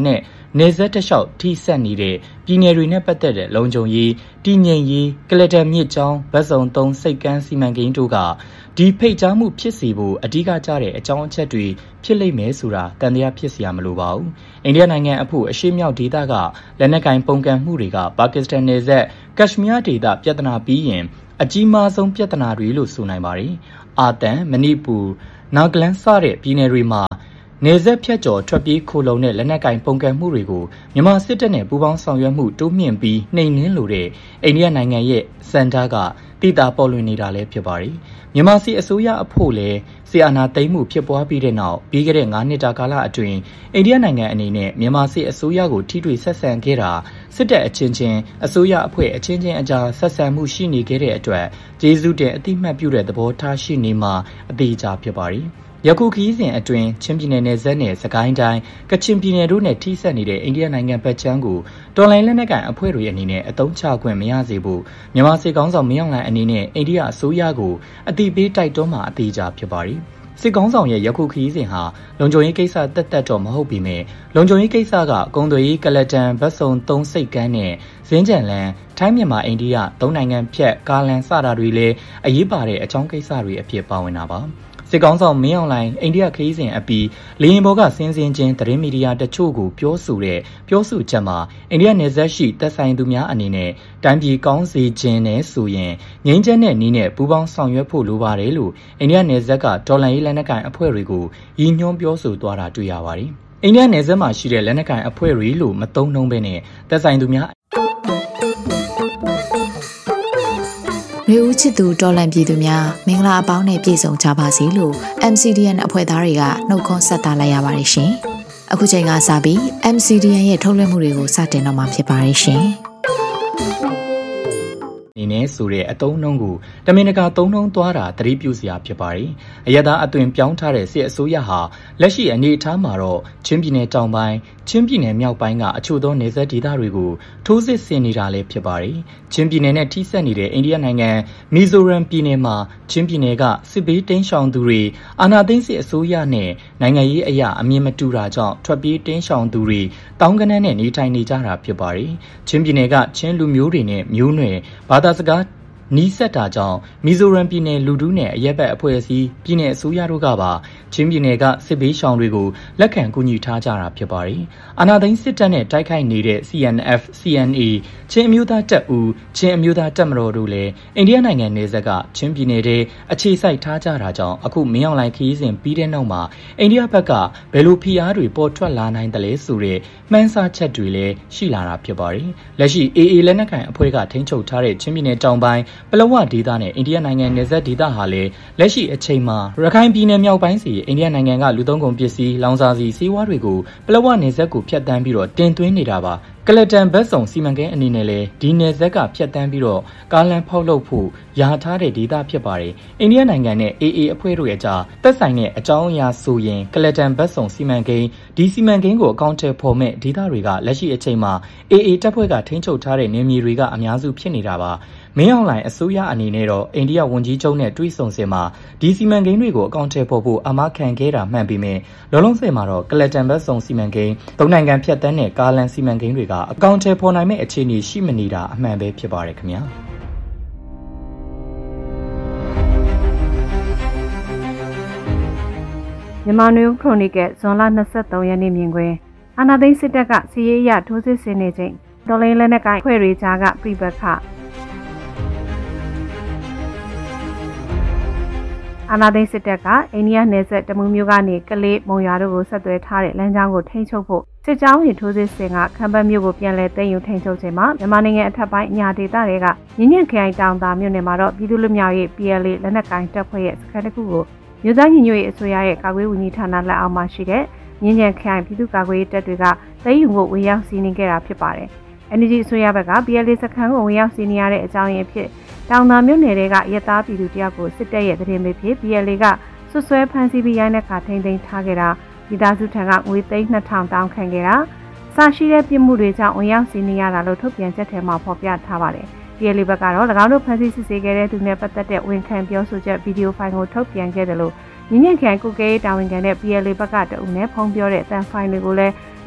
နေဆက်တစ်လျှောက်ထိဆက်နေတဲ့ပြည်နယ်တွေနဲ့ပတ်သက်တဲ့လုံခြုံရေးတည်ငြိမ်ရေးကလတန်မြစ်ကြောင်းဗတ်စုံ3စိတ်ကမ်းစီမံကိန်းတို့ကဒီဖိတ်ကြားမှုဖြစ်စေဖို့အဓိကကျတဲ့အကြောင်းအချက်တွေဖြစ်လိမ့်မယ်ဆိုတာတန်တရားဖြစ်စရာမလိုပါဘူး။အိန္ဒိယနိုင်ငံအဖို့အရှေ့မြောက်ဒေသကလက်နက်ကိုင်ပုန်ကန်မှုတွေကပါကစ္စတန်နယ်စပ်ကက်ရှ်မီးယားဒေသပြဿနာပြီးရင်အကြီးမားဆုံးပြဿနာတွေလို့ဆိုနိုင်ပါတယ်။အာသံမဏိပူနာဂလန်စတဲ့ပြည်နယ်တွေမှာနေဆက်ဖြတ်ကျော်ထွက်ပြေးခိုလုံတဲ့လက်နက်ကင်ပုန်ကန်မှုတွေကိုမြန်မာစစ်တပ်နဲ့ပူးပေါင်းဆောင်ရွက်မှုတိုးမြင့်ပြီးနှိမ်နင်းလိုတဲ့အိန္ဒိယနိုင်ငံရဲ့စံတားကတိတာပေါ်လွင်နေတာလည်းဖြစ်ပါတယ်။မြန်မာစီအစိုးရအဖို့လည်းဆီအာနာသိမ်းမှုဖြစ်ပွားပြီးတဲ့နောက်ပြီးခဲ့တဲ့9နှစ်တာကာလအတွင်းအိန္ဒိယနိုင်ငံအနေနဲ့မြန်မာစီအစိုးရကိုထိတွေ့ဆက်ဆံခဲ့တာစစ်တပ်အချင်းချင်းအစိုးရအဖွဲ့အချင်းချင်းအကြားဆက်ဆံမှုရှိနေခဲ့တဲ့အတွက်ကျေးဇူးတင်အတိမတ်ပြုတဲ့သဘောထားရှိနေမှာအသေးချာဖြစ်ပါတယ်။ယခုခီးစဉ်အတွင်းချင်းပြည်နယ်နယ်စပ်နဲ့စကိုင်းတိုင်းကချင်ပြည်နယ်တို့နဲ့ထိစပ်နေတဲ့အိန္ဒိယနိုင်ငံဘက်ခြမ်းကိုတော်လိုင်းလက်နက်ကန်အဖွဲ့တွေအနေနဲ့အသုံးချခွင့်မရစေဖို့မြန်မာစစ်ကောင်ဆောင်မင်းအောင်လှိုင်အနေနဲ့အိန္ဒိယအစိုးရကိုအတိပေးတိုက်တွန်းမှာအသေးချာဖြစ်ပါတယ်။စစ်ကောင်ဆောင်ရဲ့ယခုခီးစဉ်ဟာလုံခြုံရေးကိစ္စတက်တော့မဟုတ်ပေမဲ့လုံခြုံရေးကိစ္စကကုံသွေးကလတန်ဗတ်စုံ3စိတ်ကမ်းနဲ့ဇင်းကြံလန်ထိုင်းမြန်မာအိန္ဒိယ3နိုင်ငံဖြတ်ကားလန်စတာတွေလည်းအရေးပါတဲ့အကြောင်းကိစ္စတွေအဖြစ်ပါဝင်တာပါစစ်ကောင်ဆောင်မင်းအောင်လှိုင်အိန္ဒိယခရီးစဉ်အပြီးလေရင်ဘောကစင်းချင်းသတင်းမီဒီယာတချို့ကိုပြောဆိုချက်မှာအိန္ဒိယနယ်စပ်ရှိတပ်ဆိုင်သူများအနေနဲ့တိုင်းပြည်ကောင်းစေခြင်းနဲ့ဆိုရင်ငြိမ်းချမ်းတဲ့နည်းနဲ့ပူးပေါင်းဆောင်ရွက်ဖို့လိုပါတယ်လို့အိန္ဒိယနယ်စပ်ကဒေါ်လာရေးလက်နက်ကိုင်အဖွဲ့တွေကိုရည်ညွှန်းပြောဆိုသွားတာတွေ့ရပါတယ်။အိန္ဒိယနယ်စပ်မှာရှိတဲ့လက်နက်ကိုင်အဖွဲ့တွေလို့မသုံးနှုံးဘဲနဲ့တပ်ဆိုင်သူများလူဦးချစ်သူတော်လန်ပြည်သူများမင်္ဂလာအပေါင်းနဲ့ပြည့်စုံကြပါစေလို့ MCDN အဖွဲ့သားတွေကနှုတ်ခွန်းဆက်တာလိုက်ရပါတယ်ရှင်။အခုချိန်ကစပြီး MCDN ရဲ့ထုတ်လွှင့်မှုတွေကိုစတင်တော့မှာဖြစ်ပါတယ်ရှင်။နေနဲ့ဆိုတဲ့အတုံးနှုံးကိုတမင်တကာသုံးနှုံးသွားတာသတိပြုစရာဖြစ်ပါတယ်။အရသာအသွင်ပြောင်းထားတဲ့စစ်အစိုးရဟာလက်ရှိအနေအထားမှာတော့ချင်းပြည်နယ်တောင်ပိုင်းချင်းပြည်နယ်မြောက်ပိုင်းကအချို့သောနယ်စပ်ဒေသတွေကိုထိုးစစ်ဆင်နေတာလည်းဖြစ်ပါတယ်။ချင်းပြည်နယ်နဲ့ထိစပ်နေတဲ့အိန္ဒိယနိုင်ငံမီဇိုရမ်ပြည်နယ်မှာချင်းပြည်နယ်ကစစ်ဘေးတိမ်းရှောင်သူတွေအာဏာသိမ်းစစ်အစိုးရနဲ့နိုင်ငံရေးအရာအမြင်မတူတာကြောင့်ထွက်ပြေးတိမ်းရှောင်သူတွေတောင်းကနန်းနဲ့နေထိုင်နေကြတာဖြစ်ပါတယ်။ချင်းပြည်နယ်ကချင်းလူမျိုးတွေနဲ့မျိုးနွယ်ဘာသာစကားနီးစပ်တာကြောင့်မီဇိုရမ်ပြည်နယ်လူထုနဲ့အရက်ဘက်အဖွဲ့အစည်းပြည်နယ်အစိုးရတို့ကပါချင်းပြည်နယ်ကစစ်ဘေးရှောင်တွေကိုလက်ခံကူညီထားကြတာဖြစ်ပါတယ်။အာဏာသိမ်းစစ်တပ်နဲ့တိုက်ခိုက်နေတဲ့ CNF, CNA ချင်းအမျိုးသားတပ်ဦးချင်းအမျိုးသားတပ်မတော်တို့လည်းအိန္ဒိယနိုင်ငံနယ်စပ်ကချင်းပြည်နယ်ထဲအခြေစိုက်ထားကြတာကြောင့်အခုမင်းအောင်လှိုင်ခရီးစဉ်ပြီးတဲ့နောက်မှာအိန္ဒိယဘက်ကဘယ်လိုဖိအားတွေပေါ်ထွက်လာနိုင်တယ်လဲဆိုတဲ့မှန်းဆချက်တွေလည်းရှိလာတာဖြစ်ပါတယ်။လက်ရှိ AA လက်နက်ကိုင်အဖွဲ့ကထိန်းချုပ်ထားတဲ့ချင်းပြည်နယ်တောင်ပိုင်းပလောဝဒေသနဲ့အိန္ဒိယနိုင်ငံနယ်စပ်ဒေသဟာလည်းလက်ရှိအချိန်မှာရခိုင်ပြည်နယ်မြောက်ပိုင်းစီအိန္ဒိယနိုင်ငံကလူသုံးကုန်ပစ္စည်းလောင်စာဆီစီးပွားတွေကိုပလောဝနယ်စပ်ကိုဖျက်ဆီးပြီးတော့တင်သွင်းနေတာပါကလတန်ဘတ်စုံစီမံကိန်းအနေနဲ့လည်းဒီနယ်စပ်ကဖျက်ဆီးပြီးတော့ကားလမ်းဖောက်လုပ်ဖို့ယာထားတဲ့ဒေသဖြစ်ပါတယ်အိန္ဒိယနိုင်ငံနဲ့ AA အဖွဲ့တို့ရဲ့ကြားသက်ဆိုင်တဲ့အကြောင်းအရာဆိုရင်ကလတန်ဘတ်စုံစီမံကိန်းဒီစီမံကိန်းကိုအကောင့်ထဲပေါ်မဲ့ဒေသတွေကလက်ရှိအချိန်မှာ AA တပ်ဖွဲ့ကထိန်းချုပ်ထားတဲ့နေမြေတွေကအများစုဖြစ်နေတာပါမင်းအောင်လှိုင်အစိုးရအနေနဲ့တော့အိန္ဒိယဝန်ကြီးချုပ်နဲ့တွေ့ဆုံစင်မှာဒီစီမံကိန်းတွေကိုအကောင့်ထဲပေါ်ဖို့အမခံခဲ့တာမှန်ပေမဲ့လောလောဆယ်မှာတော့ကလတန်ဘတ်စုံစီမံကိန်းသုံးနိုင်ငံဖြတ်တန်းတဲ့ကားလန်စီမံကိန်းတွေကအကောင့်ထဲပေါ်နိုင်မဲ့အခြေအနေရှိမနေတာအမှန်ပဲဖြစ်ပါတယ်ခင်ဗျာမြန်မာနယူးခရိုနီကယ်ဇွန်လ23ရက်နေ့မြင်ကွင်းအာဏာသိမ်းစစ်တပ်ကစီးရေးရထိုးစစ်ဆင်နေချိန်ဒေါ်လိန်လက်နက်ကိုင်ဖွဲ့တွေကြားကပြိပခအာဏာသိမ်းစစ်တပ်ကအိန္ဒိယနယ်စပ်တမူးမြို့ကနေကလေးမုံရွာတို့ကိုဆက်သွယ်ထားတဲ့လမ်းကြောင်းကိုထိန်းချုပ်ဖို့စစ်ကြောင်းတွေထိုးစစ်ဆင်ကခမ်းပတ်မြို့ကိုပြန်လည်သိမ်းယူထိန်းချုပ်ချိန်မှာမြန်မာနိုင်ငံအထက်ပိုင်းအညာဒေသတွေကညဉ့်ညံ့ခရိုင်တောင်သာမြို့နယ်မှာတော့ပြည်သူ့လူမျိုးရေး PLA လက်နက်ကိုင်တပ်ဖွဲ့ရဲ့စခန်းတစ်ခုကိုမြို့သားညီညွတ်ရေးအစိုးရရဲ့ကာကွယ်ဝန်ကြီးဌာနလက်အောက်မှာရှိတဲ့ညဉ့်ညံ့ခရိုင်ပြည်သူ့ကာကွယ်ရေးတပ်တွေကသိမ်းယူဖို့ဝင်ရောက်စီးနင်းခဲ့တာဖြစ်ပါတယ်။ NUG အစိုးရဘက်က PLA စခန်းကိုဝင်ရောက်စီးနင်းရတဲ့အကြောင်းရင်းဖြစ်တောင်သာမြို့နယ်တွေကရသားပြည်သူတယောက်ကိုစစ်တပ်ရဲ့သတင်းပေးဖြစ် PLA ကဆွဆွဲဖမ်းဆီးပြီးရိုင်းတဲ့ခါထိန်းသိမ်းထားခဲ့တာမိသားစုထံကငွေသိန်း2000တောင်းခံခဲ့တာစရှိတဲ့ပြစ်မှုတွေကြောင့်ဝင်ရောက်စီးနင်းရတာလို့ထုတ်ပြန်ချက်ထဲမှာဖော်ပြထားပါတယ်။ PLA ဘက်ကတော့၎င်းတို့ဖမ်းဆီးစစ်ဆေးခဲ့တဲ့သူနဲ့ပတ်သက်တဲ့ဝန်ခံပြောဆိုချက်ဗီဒီယိုဖိုင်ကိုထုတ်ပြန်ခဲ့တယ်လို့ညဉ့်ညံ့ခရိုင်ကုကဲရေးတာဝန်ခံတဲ့ PLA ဘက်ကတအုပ်နဲ့ဖုံးပြောတဲ့အတန်ဖိုင်တွေကိုလည်း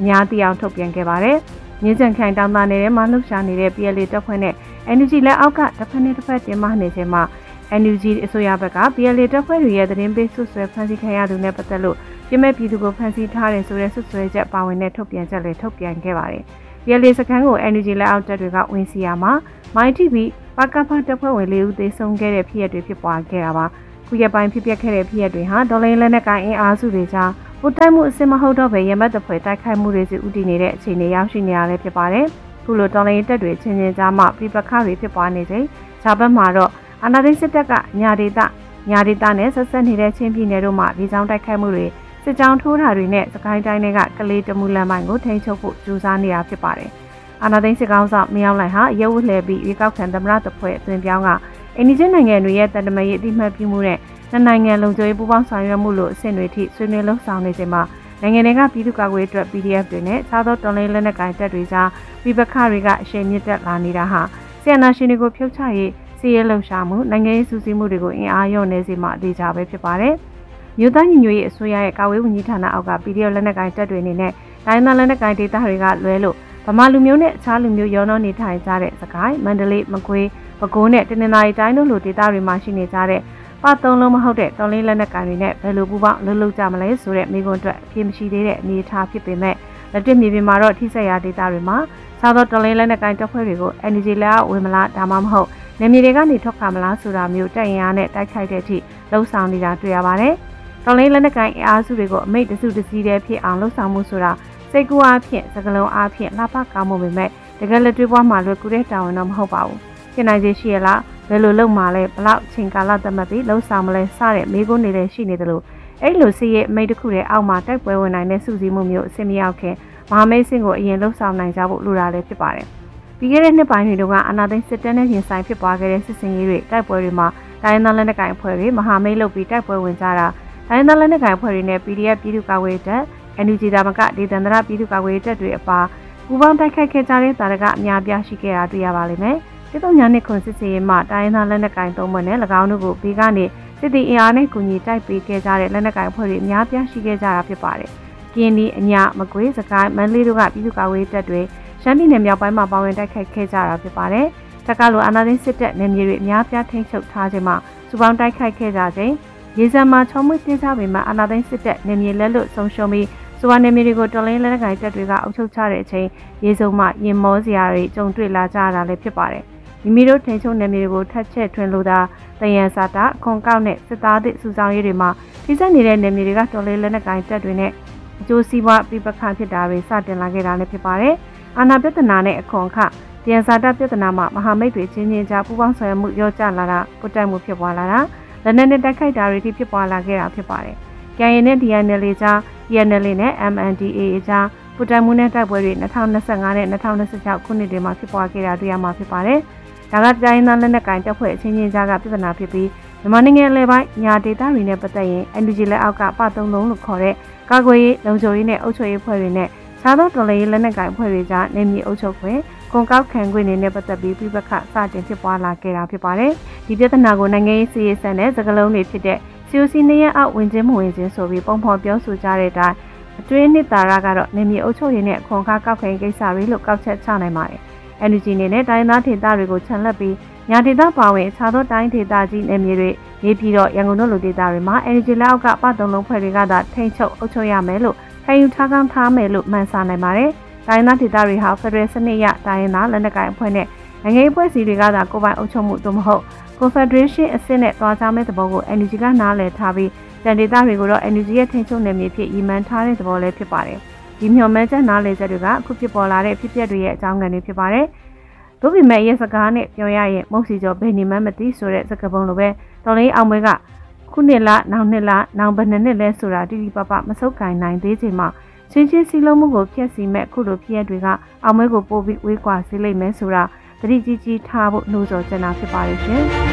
များသိအောင်ထုတ်ပြန်ခဲ့ပါတယ်။မြင်းကြံခိုင်တောင်သားနယ်မှာလှုပ်ရှားနေတဲ့ PLA တပ်ဖွဲ့နဲ့ NUG လက်အောက်ကတစ်ဖက်နဲ့တစ်ဖက်တင်မနေချိန်မှာ NUG အစိုးရဘက်က PLA တပ်ဖွဲ့တွေရဲ့သတင်းပေးဆွဆွဲဖမ်းဆီးခံရသူနဲ့ပတ်သက်လို့ပြည်မဲ့ပြည်သူကိုဖမ်းဆီးထားတယ်ဆိုတဲ့ဆွဆွဲချက်ပါဝင်တဲ့ထုတ်ပြန်ချက်လည်းထုတ်ပြန်ခဲ့ပါတယ်။ PLA စခန်းကို NUG လက်အောက်တပ်တွေကဝင်စီယာမှာမိုင်းတီဗီပကဖတပ်ဖွဲ့ဝင်၄ဦးသေဆုံးခဲ့တဲ့ဖြစ်ရပ်တွေဖြစ်ပွားခဲ့တာပါ။ခုရက်ပိုင်းဖြစ်ပျက်ခဲ့တဲ့ဖြစ်ရပ်တွေဟာဒေါ်လာလက်နက်ကိုင်အင်အားစုတွေကြားပိုတိုက်မှုအစစ်မဟုတ်တော့ပဲရမတ်တပွဲတိုက်ခိုက်မှုတွေစီဥတည်နေတဲ့အခြေအနေရောက်ရှိနေရလဲဖြစ်ပါတယ်။ခုလိုဒေါ်လာတပ်တွေချင်းချင်းကြားမှာပြပခတွေဖြစ်ပွားနေချိန်ဂျာဘတ်မှာတော့အာဏာသိမ်းစစ်တပ်ကညာဒေသနဲ့ဆက်ဆက်နေတဲ့ချင်းပြည်နယ်တို့မှာဒီကြောင်တိုက်ခိုက်မှုတွေစစ်ကြောင်းထိုးတာတွေနဲ့စကိုင်းတိုင်းတွေကကလေးတမူလမ်းပိုင်းကိုထိန်းချုပ်ဖို့ကြိုးစားနေတာဖြစ်ပါတယ်။အာဏာသိမ်းစစ်ကောင်ဆောင်မင်းအောင်လှိုင်ဟာရဲဝတ်လှည့်ပြီးရွေးကောက်ခံသမ္မတတဖွဲ့အသွင်ပြောင်းကအိန္ဒိယနိုင်ငံတွေရဲ့တန်တမာရေးအတိမတ်ပြုမှုနဲ့နိုင်ငံလုံခြုံရေးပူးပေါင်းဆောင်ရွက်မှုလို့အဆင့်တွေထိဆွေးနွေးလှုပ်ဆောင်နေချိန်မှာနိုင်ငံတွေကပြည်သူ့ကာကွယ်ရေးအတွက် PDF တွေနဲ့ခြားသောတော်လှန်ရေးလက်နက်ကိုင်တပ်တွေကြားပြည်ပခတွေကအရှိန်မြင့်တက်လာနေတာဟာဆီယနာရှင်တွေကိုဖြုတ်ချရေးစီးရဲလှုပ်ရှားမှုနိုင်ငံရေးစူးစီးမှုတွေကိုအင်အားလျော့နေစေမှအသေးချပဲဖြစ်ပါတယ်။မြို့သားညီညွတ်ရေးအစိုးရရဲ့ကာကွယ်ရေးဝန်ကြီးဌာနအောက်က PDF လက်နက်ကိုင်တပ်တွေအနေနဲ့တိုင်းသားလက်နက်ကိုင်ဒေသတွေကလွဲလို့ဗမာလူမျိုးနဲ့အခြားလူမျိုးရောနှောနေထိုင်ကြတဲ့စကိုင်းမန္တလေးမကွေးပဲခူးနဲ့တနင်္သာရီတိုင်းတို့လိုဒေသတွေမှာရှိနေကြတဲ့ပတ်သုံးလုံးမဟုတ်တဲ့တော်လေးလက်နက်ကိုင်တွေနဲ့ဘယ်လိုပူးပေါင်းလှုပ်လှုပ်ကြမလဲဆိုတဲ့မိကွန်းအတွက်အပြည့်မရှိသေးတဲ့အနေအထားဖြစ်ပေမဲ့လက်တွေ့မြေပြင်မှာတော့ထိစက်ရဒေသတွေမှာခြားသောတော်လေးလက်နက်ကိုင်တပ်ဖွဲ့တွေကို NUG လက်အောက်ဝင်မလားဒါမှမဟုတ်နေမြေတွေကနေထွက်ခါမလားဆိုတာမျိုးတိုက်ရင်အားနဲ့တိုက်ခိုက်တဲ့အထိလှုပ်ဆောင်နေတာတွေ့ရပါတယ်။တော်လေးလက်နက်ကိုင်အားစုတွေကိုအမိတ်တစုတစည်းတည်းဖြစ်အောင်လှုပ်ဆောင်မှုဆိုတာစိတ်ကူးအားဖြင့်စကလုံးအားဖြင့်လှပကောင်းမှုပဲမဲ့တကယ်လက်တွေ့ဘဝမှာလွယ်ကူတဲ့တာဝန်တော့မဟုတ်ပါဘူး။ဖြစ်နိုင်ခြေရှိရလားဘယ်လိုလုပ်မှလဲဘလောက်ချိန်ကာလသတ်မှတ်ပြီးလှုပ်ဆောင်မလဲစတဲ့မိကုန်းတွေလည်းရှိနေတယ်လို့အဲ့လိုစီးရဲ့အမိတ်တစ်ခုတည်းအောက်မှာတိုက်ပွဲဝင်နိုင်တဲ့စုစည်းမှုမျိုးအဆင်မရောက်ခင်မဟာမိတ်စင်ကိုအရင်လှုပ်ဆောင်နိုင်ကြဖို့လိုတာလည်းဖြစ်ပါတယ်။ပြီးခဲ့တဲ့နှစ်ပိုင်းတွေတုန်းကအာဏာသိမ်းစစ်တပ်နဲ့ရင်ဆိုင်ဖြစ်ပွားခဲ့တဲ့စစ်စင်ရေးတွေတိုက်ပွဲတွေမှာတိုင်းသားလက်နက်ကိုင်အဖွဲ့တွေမဟာမိတ်လုပ်ပြီးတိုက်ပွဲဝင်ကြတာတိုင်းသားလက်နက်ကိုင်အဖွဲ့တွေနဲ့ PDF ပြည်သူ့ကာကွယ်ရေးတပ် NUG ဒါမကဒေသန္တရပြည်သူ့ကာကွယ်ရေးတပ်တွေအပါပူးပေါင်းတိုက်ခိုက်ခဲ့ကြတဲ့တာရကအများပြားရှိခဲ့တာတွေ့ရပါလိမ့်မယ်။စစ်သုံးညာနှစ်ခွန်စစ်စေးမှတိုင်းသားလက်နက်ကိုင်သုံးဘက်နဲ့၎င်းတို့ကိုဘေးကနေစစ်တီအင်အားနဲ့ကူညီတိုက်ပေးခဲ့ကြတဲ့လက်နက်ကိုင်အဖွဲ့တွေအများပြားရှိခဲ့ကြတာဖြစ်ပါတယ်။ကင်းဒီအညာမကွေးစကိုင်းမန္တလေးတို့ကပြည်သူ့ကာကွယ်ရေးတပ်တွေရှမ်းပြည်နယ်မြောက်ပိုင်းမှာပါဝင်တိုက်ခိုက်ခဲ့ကြတာဖြစ်ပါတယ်။တက်ကလိုအာဏာသိမ်းစစ်တပ်နယ်မြေတွေအများပြားထိန်းချုပ်ထားခြင်းမှာစူပေါင်းတိုက်ခိုက်ခဲ့ကြခြင်းရေစံမှာချုံမွေးသေးကြပေမဲ့အာဏာသိမ်းစစ်တပ်နယ်မြေလက်လွတ်ဆုံးရှုံးပြီးစူပါနယ်မြေတွေကိုတော်လိုင်းလက်နက်ကိုင်တပ်တွေကအုပ်ချုပ်ချတဲ့အချိန်ရေစုံမှရင်မောစရာတွေကြုံတွေ့လာကြရတာလည်းဖြစ်ပါတယ်။မိမိတို့ထိန်းချုပ်နယ်မြေတွေကိုထပ်ချက်ထွင်လို့သာတယံစာတာခွန်ကောက်နဲ့စစ်သားသည့်စုဆောင်ရေးတွေမှာထိစပ်နေတဲ့နယ်မြေတွေကတော်လိုင်းလက်နက်ကိုင်တပ်တွေနဲ့အကျိုးစီးပွားပြပခဖြစ်တာတွေစတင်လာခဲ့တာလည်းဖြစ်ပါတယ်။အာဏာပြဿနာနဲ့အခွန်အခတယံစာတာပြဿနာမှာမဟာမိတ်တွေချင်းချင်းကြားပူးပေါင်းဆောင်ရွက်မှုရောကျလာတာပုတ်တိုက်မှုဖြစ်ပွားလာတာလက်နက်နဲ့တိုက်ခိုက်တာတွေထိဖြစ်ပွားလာခဲ့တာဖြစ်ပါတယ်။ KIA နဲ့ DNL ကြား DNL နဲ့ MNDAA ကြားပူတိုက်မှုနဲ့တိုက်ပွဲတွေ2025နဲ့2026ခုနှစ်တွေမှာဖြစ်ပွားခဲ့တာတွေ့ရမှာဖြစ်ပါတယ်။ဒါကတိုင်းသားလက်နက်ကိုင်တပ်ဖွဲ့အချင်းချင်းကြားကပြဿနာဖြစ်ပြီးမြန်မာနိုင်ငံအလဲပိုင်းညာဒေသတွေနဲ့ပတ်သက်ရင် NUG လက်အောက်ကပသုံးလုံးလို့ခေါ်တဲ့ကာကွယ်ရေးလုံခြုံရေးနဲ့အုပ်ချုပ်ရေးဖွဲ့တွေနဲ့ခြားသောတော်လှန်ရေးလက်နက်ကိုင်ဖွဲ့တွေကြားနေမြေအုပ်ချုပ်ခွင့်ကွန်ကောက်ခံခွင့်တွေနဲ့ပတ်သက်ပြီးပြပခစတင်ဖြစ်ပွားလာခဲ့တာဖြစ်ပါတယ်။ဒီပြဿနာကိုနိုင်ငံရေးစီရေးဆန်တဲ့စကားလုံးတွေဖြစ်တဲ့COC နေရအောက်ဝင်ခြင်းမဝင်ခြင်းဆိုပြီးပုံဖော်ပြောဆိုကြတဲ့အတိုင်းအတွင်းနှစ်သာရကတော့နေမြေအုပ်ချုပ်ရေးနဲ့အခွန်အခကောက်ခံကိစ္စတွေလို့ကောက်ချက်ချနိုင်ပါတယ်။ NUG အနေနဲ့တိုင်းသားဒေသတွေကိုခြံလက်ပြီးညာဒေသပါဝင်အခြားသောတိုင်းဒေသကြီးနယ်မြေတွေနေပြီးတော့ရန်ကုန်တို့လိုဒေသတွေမှာ NUG လက်အောက်ကပသုံးလုံးဖွဲ့တွေကသာထိန်းချုပ်အုပ်ချုပ်ရမယ်လို့ခံယူထားကောင်းထားမယ်လို့မှန်ဆနိုင်ပါတယ်။တိုင်းသားဒေသတွေဟာဖက်ဒရယ်စနစ်ရတိုင်းသားလက်နက်ကိုင်အဖွဲ့နဲ့နိုင်ငံရေးဖွဲ့စည်းတွေကသာကိုယ်ပိုင်အုပ်ချုပ်မှုသို့မဟုတ် Confederation အစစ်နဲ့တွားကြမဲ့သဘောကို NUG ကနားလည်ထားပြီးတန်ဒေသတွေကိုတော့ NUG ရဲ့ထိန်းချုပ်နယ်မြေဖြစ်ရည်မှန်းထားတဲ့သဘောလည်းဖြစ်ပါတယ်။ဒီမျှော်မှန်းချက်နားလည်ချက်တွေကအခုဖြစ်ပေါ်လာတဲ့ဖြစ်ပျက်တွေရဲ့အကြောင်းခံတွေဖြစ်ပါတယ်။သို့ပေမဲ့ရဲစကားနဲ့ပြောရရင်မုတ်စီကျော်ဘယ်နေမှမသိဆိုတဲ့စကားပုံလိုပဲတော်လေးအောင်ပွဲကခုနှစ်လားနောက်နှစ်လားနောက်ဘယ်နှစ်လဲဆိုတာတိတိပပမဆုပ်ကင်နိုင်သေးချိန်မှာချင်းချင်းစီလုံးမှုကိုဖျက်ဆီးမဲ့ခုလိုဖြစ်ရတွေကအောင်ပွဲကိုပို့ပြီးဝေးကွာစေလိမ့်မယ်ဆိုတာတတိကြီးကြီးထားဖို့နှိုးဆော်ချင်တာဖြစ်ပါရဲ့ရှင်။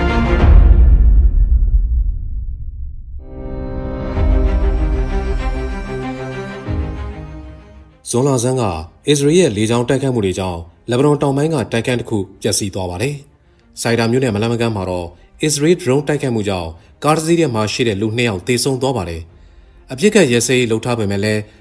ဇွန်လဆန်းကအစ္စရေးရဲ့လေကြောင်းတိုက်ခိုက်မှုတွေကြောင့်လက်ဘနွန်တောင်ပိုင်းကတိုက်ခန်းတစ်ခုပျက်စီးသွားပါတယ်။စိုက်တာမြို့နယ်မလန်မကန်းမှာတော့အစ္စရေးဒရုန်းတိုက်ခိုက်မှုကြောင့်ကားတစ်စီးထဲမှာရှိတဲ့လူ2ယောက်သေဆုံးသွားပါတယ်။အပြစ်ကရဲစဲရေးလှုပ်ထားပေမဲ့လည်း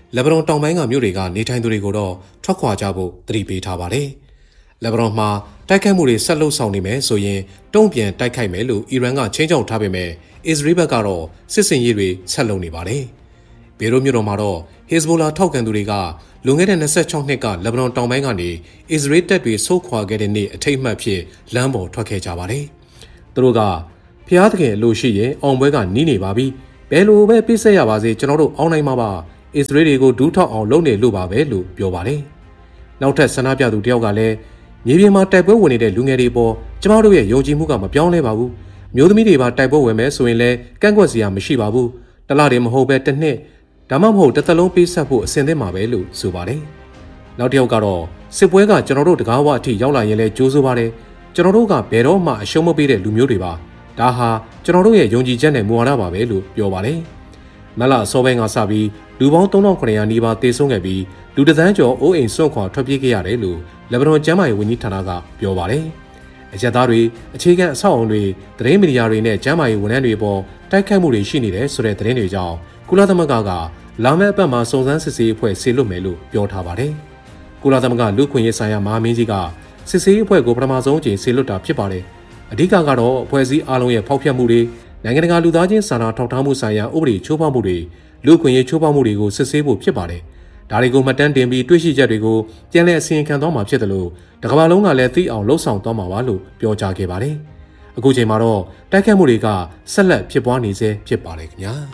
လက်ဘနွန်တောင်ပိုင်းကမြို့တွေကနေထိုင်သူတွေကိုတော့ထွက်ခွာကြဖို့သတိပေးထားပါတယ်။လက်ဘနွန်မှာတိုက်ခိုက်မှုတွေဆက်လုပ်ဆောင်နေမယ်ဆိုရင်တုံ့ပြန်တိုက်ခိုက်မယ်လို့အီရန်ကချင်းချောက်ထားပေမဲ့အစ္စရေးဘက်ကတော့စစ်စင်ရေးတွေဆက်လုပ်နေပါတယ်။ဘေရွတ်မြို့တော်မှာတော့ဟစ်ဇ်ဘိုလာထောက်ခံသူတွေကလွန်ခဲ့တဲ့26နှစ်ကလက်ဘနွန်တောင်ပိုင်းကနေအစ္စရေးတပ်တွေဆုတ်ခွာခဲ့တဲ့နေ့အထိတ်အမှတ်ဖြစ်လမ်းပေါ်ထွက်ခဲ့ကြပါတယ်။သူတို့ကဖျားသခင်အလိုရှိရင်အောင်ပွဲကနီးနေပါပြီ။ဘယ်လိုပဲပြည့်စက်ရပါစေကျွန်တော်တို့အောင်နိုင်မှာပါ။အစ္စရေးတွေကိုဒူးထောက်အောင်လုပ်နေလို့ပါပဲလို့ပြောပါတယ်။နောက်ထပ်ဆန္ဒပြသူတယောက်ကလည်းမြေပြင်မှာတိုက်ပွဲဝင်နေတဲ့လူငယ်တွေပေါ်ကျမတို့ရဲ့ယုံကြည်မှုကမပြောင်းလဲပါဘူး။မျိုးသမီးတွေပါတိုက်ပွဲဝင်မယ်ဆိုရင်လည်းကန့်ကွက်စရာမရှိပါဘူး။တလားတွေမဟုတ်ပဲတစ်နှစ်ဒါမှမဟုတ်တစ်သက်လုံးပေးဆက်ဖို့အဆင်သင့်ပါပဲလို့ဆိုပါတယ်။နောက်တစ်ယောက်ကတော့စစ်ပွဲကကျွန်တော်တို့တကားဝအထိရောက်လာရင်လည်းကြိုးစိုးပါတယ်။ကျွန်တော်တို့ကဘယ်တော့မှအရှုံးမပေးတဲ့လူမျိုးတွေပါ။ဒါဟာကျွန်တော်တို့ရဲ့ယုံကြည်ချက်နဲ့မူဝါဒပါပဲလို့ပြောပါတယ်။မလအစောပိုင်းကစပြီးလူပေါင်း3900နီးပါးသေဆုံးခဲ့ပြီးလူတစ်သန်းကျော်အိုးအိမ်စွန့်ခွာထွက်ပြေးခဲ့ရတယ်လို့လက်ဘနွန်ကျန်းမာရေးဝန်ကြီးဌာနကပြောပါတယ်။အရက်သားတွေအခြေခံအဆောက်အအုံတွေသတင်းမီဒီယာတွေနဲ့ကျန်းမာရေးဝန်ထမ်းတွေပေါ်တိုက်ခိုက်မှုတွေရှိနေတယ်ဆိုတဲ့သတင်းတွေကြောင့်ကုလသမဂ္ဂကလာမယ့်အပတ်မှာစုံစမ်းစစ်ဆေးအဖွဲ့ဆေလွတ်မယ်လို့ပြောထားပါတယ်။ကုလသမဂ္ဂလူ့ခွင့်ရေးဆိုင်ရာမဟာမင်းကြီးကစစ်ဆေးအဖွဲ့ကိုပထမဆုံးအကြိမ်ဆေလွတ်တာဖြစ်ပါတယ်။အဓိကကတော့အဖွဲ့အစည်းအားလုံးရဲ့ဖောက်ဖျက်မှုတွေနိုင်ငံတကာလူသားချင်းစာနာထောက်ထားမှုဆိုင်ရာဥပဒေချိုးဖောက်မှုတွေလူ့ခွင့်ရေးချိုးဖောက်မှုတွေကိုစစ်ဆေးဖို့ဖြစ်ပါတယ်။ဒါတွေကိုမှတ်တမ်းတင်ပြီးတွေ့ရှိချက်တွေကိုပြန်လည်အစီရင်ခံသွားမှာဖြစ်တယ်လို့တကမ္ဘာလုံးကလည်းသိအောင်လှုံ့ဆော်သွားမှာပါလို့ပြောကြားခဲ့ပါတယ်။အခုချိန်မှာတော့တိုက်ခိုက်မှုတွေကဆက်လက်ဖြစ်ပွားနေဆဲဖြစ်ပါတယ်ခင်ဗျာ။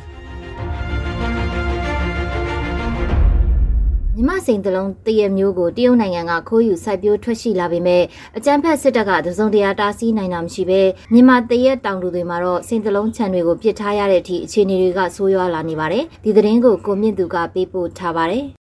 မြမစိန်တလုံးတရမျိုးကိုတရုတ်နိုင်ငံကခိုးယူစိုက်ပျိုးထွက်ရှိလာပေမဲ့အကြမ်းဖက်စစ်တပ်ကတစုံတရာတားဆီးနိုင်တာမရှိပဲမြန်မာတရက်တောင်သူတွေမှာတော့စိန်တလုံးခြံတွေကိုပစ်ထားရတဲ့အထိအခြေအနေတွေကဆိုးရွားလာနေပါတယ်။ဒီသတင်းကိုကိုမြင့်သူကပေးပို့ထားပါတယ်။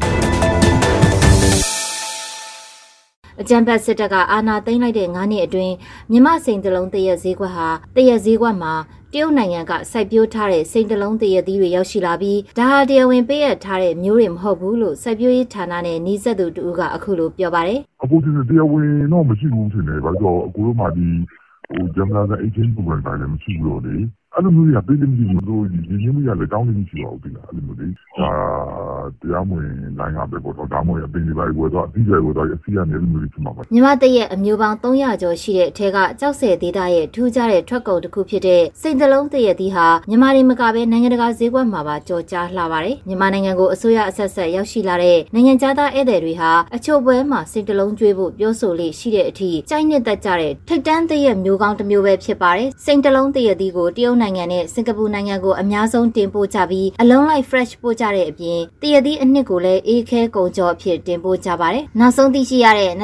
အကြမ်းဖက်စစ်တပ်ကအာဏာသိမ်းလိုက်တဲ့9နှစ်အတွင်းမြမစိန်တလုံးတရက်ဈေးကွက်ဟာတရက်ဈေးကွက်မှာတရုတ်နိုင်ငံကစိုက်ပျိုးထားတဲ့စိန်တလုံးတရက်သီးတွေရောက်ရှိလာပြီးဒါဟာတရားဝင်ပေးရထားတဲ့မျိုးတွေမဟုတ်ဘူးလို့စိုက်ပျိုးရေးဌာနနဲ့နှီးစပ်သူတူကအခုလိုပြောပါတယ်။အခုဒီတရားဝင်တော့မရှိဘူးထင်တယ်။ဘာလို့အခုတော့မှဒီဂျမနာက agent program တိုင်းမရှိဘူးလို့လေ။အဲ့လိုမျိုးရပေးတယ်မရှိဘူးလို့ဒီရင်းမရလည်းတောင်းနေမရှိပါဘူးဒီလားအဲ့လိုမျိုးလေတရားမဝင်နိုင်ငံပဲပေါ့တော့ဒါမှမဟုတ်အပင်တွေပါဝယ်တော့အပြီးဝယ်တော့အစီရနေလို့မျိုးဖြစ်မှာပါမြမတရက်အမျိုးပေါင်း300ကျော်ရှိတဲ့အထက်ကကြောက်စဲဒေတာရဲ့ထူးခြားတဲ့ထွက်ကုန်တစ်ခုဖြစ်တဲ့စိန်တလုံးတရက်သီးဟာမြန်မာတွေမကပဲနိုင်ငံတကာဈေးကွက်မှာပါကြော်ကြားလှပါတယ်မြန်မာနိုင်ငံကိုအစိုးရအဆက်ဆက်ရောက်ရှိလာတဲ့နိုင်ငံသားဧည့်သည်တွေဟာအချို့ပွဲမှာစိန်တလုံးကျွေးဖို့ပြောဆိုလေးရှိတဲ့အထိကြိုက်နှစ်သက်ကြတဲ့ထိတ်တန်းတရက်မျိုးကောင်းတစ်မျိုးပဲဖြစ်ပါတယ်စိန်တလုံးတရက်သီးကိုတရုတ်နိုင်ငံနဲ့စင်ကာပူနိုင်ငံကိုအများဆုံးတင်ပို့ကြပြီးအလုံးလိုက် fresh ပို့ကြတဲ့အပြင်တရက်သီးအနှစ်ကိုလည်းအေးခဲကုန်ကြောအဖြစ်တင်ပို့ကြပါတယ်နောက်ဆုံးသိရှိရတဲ့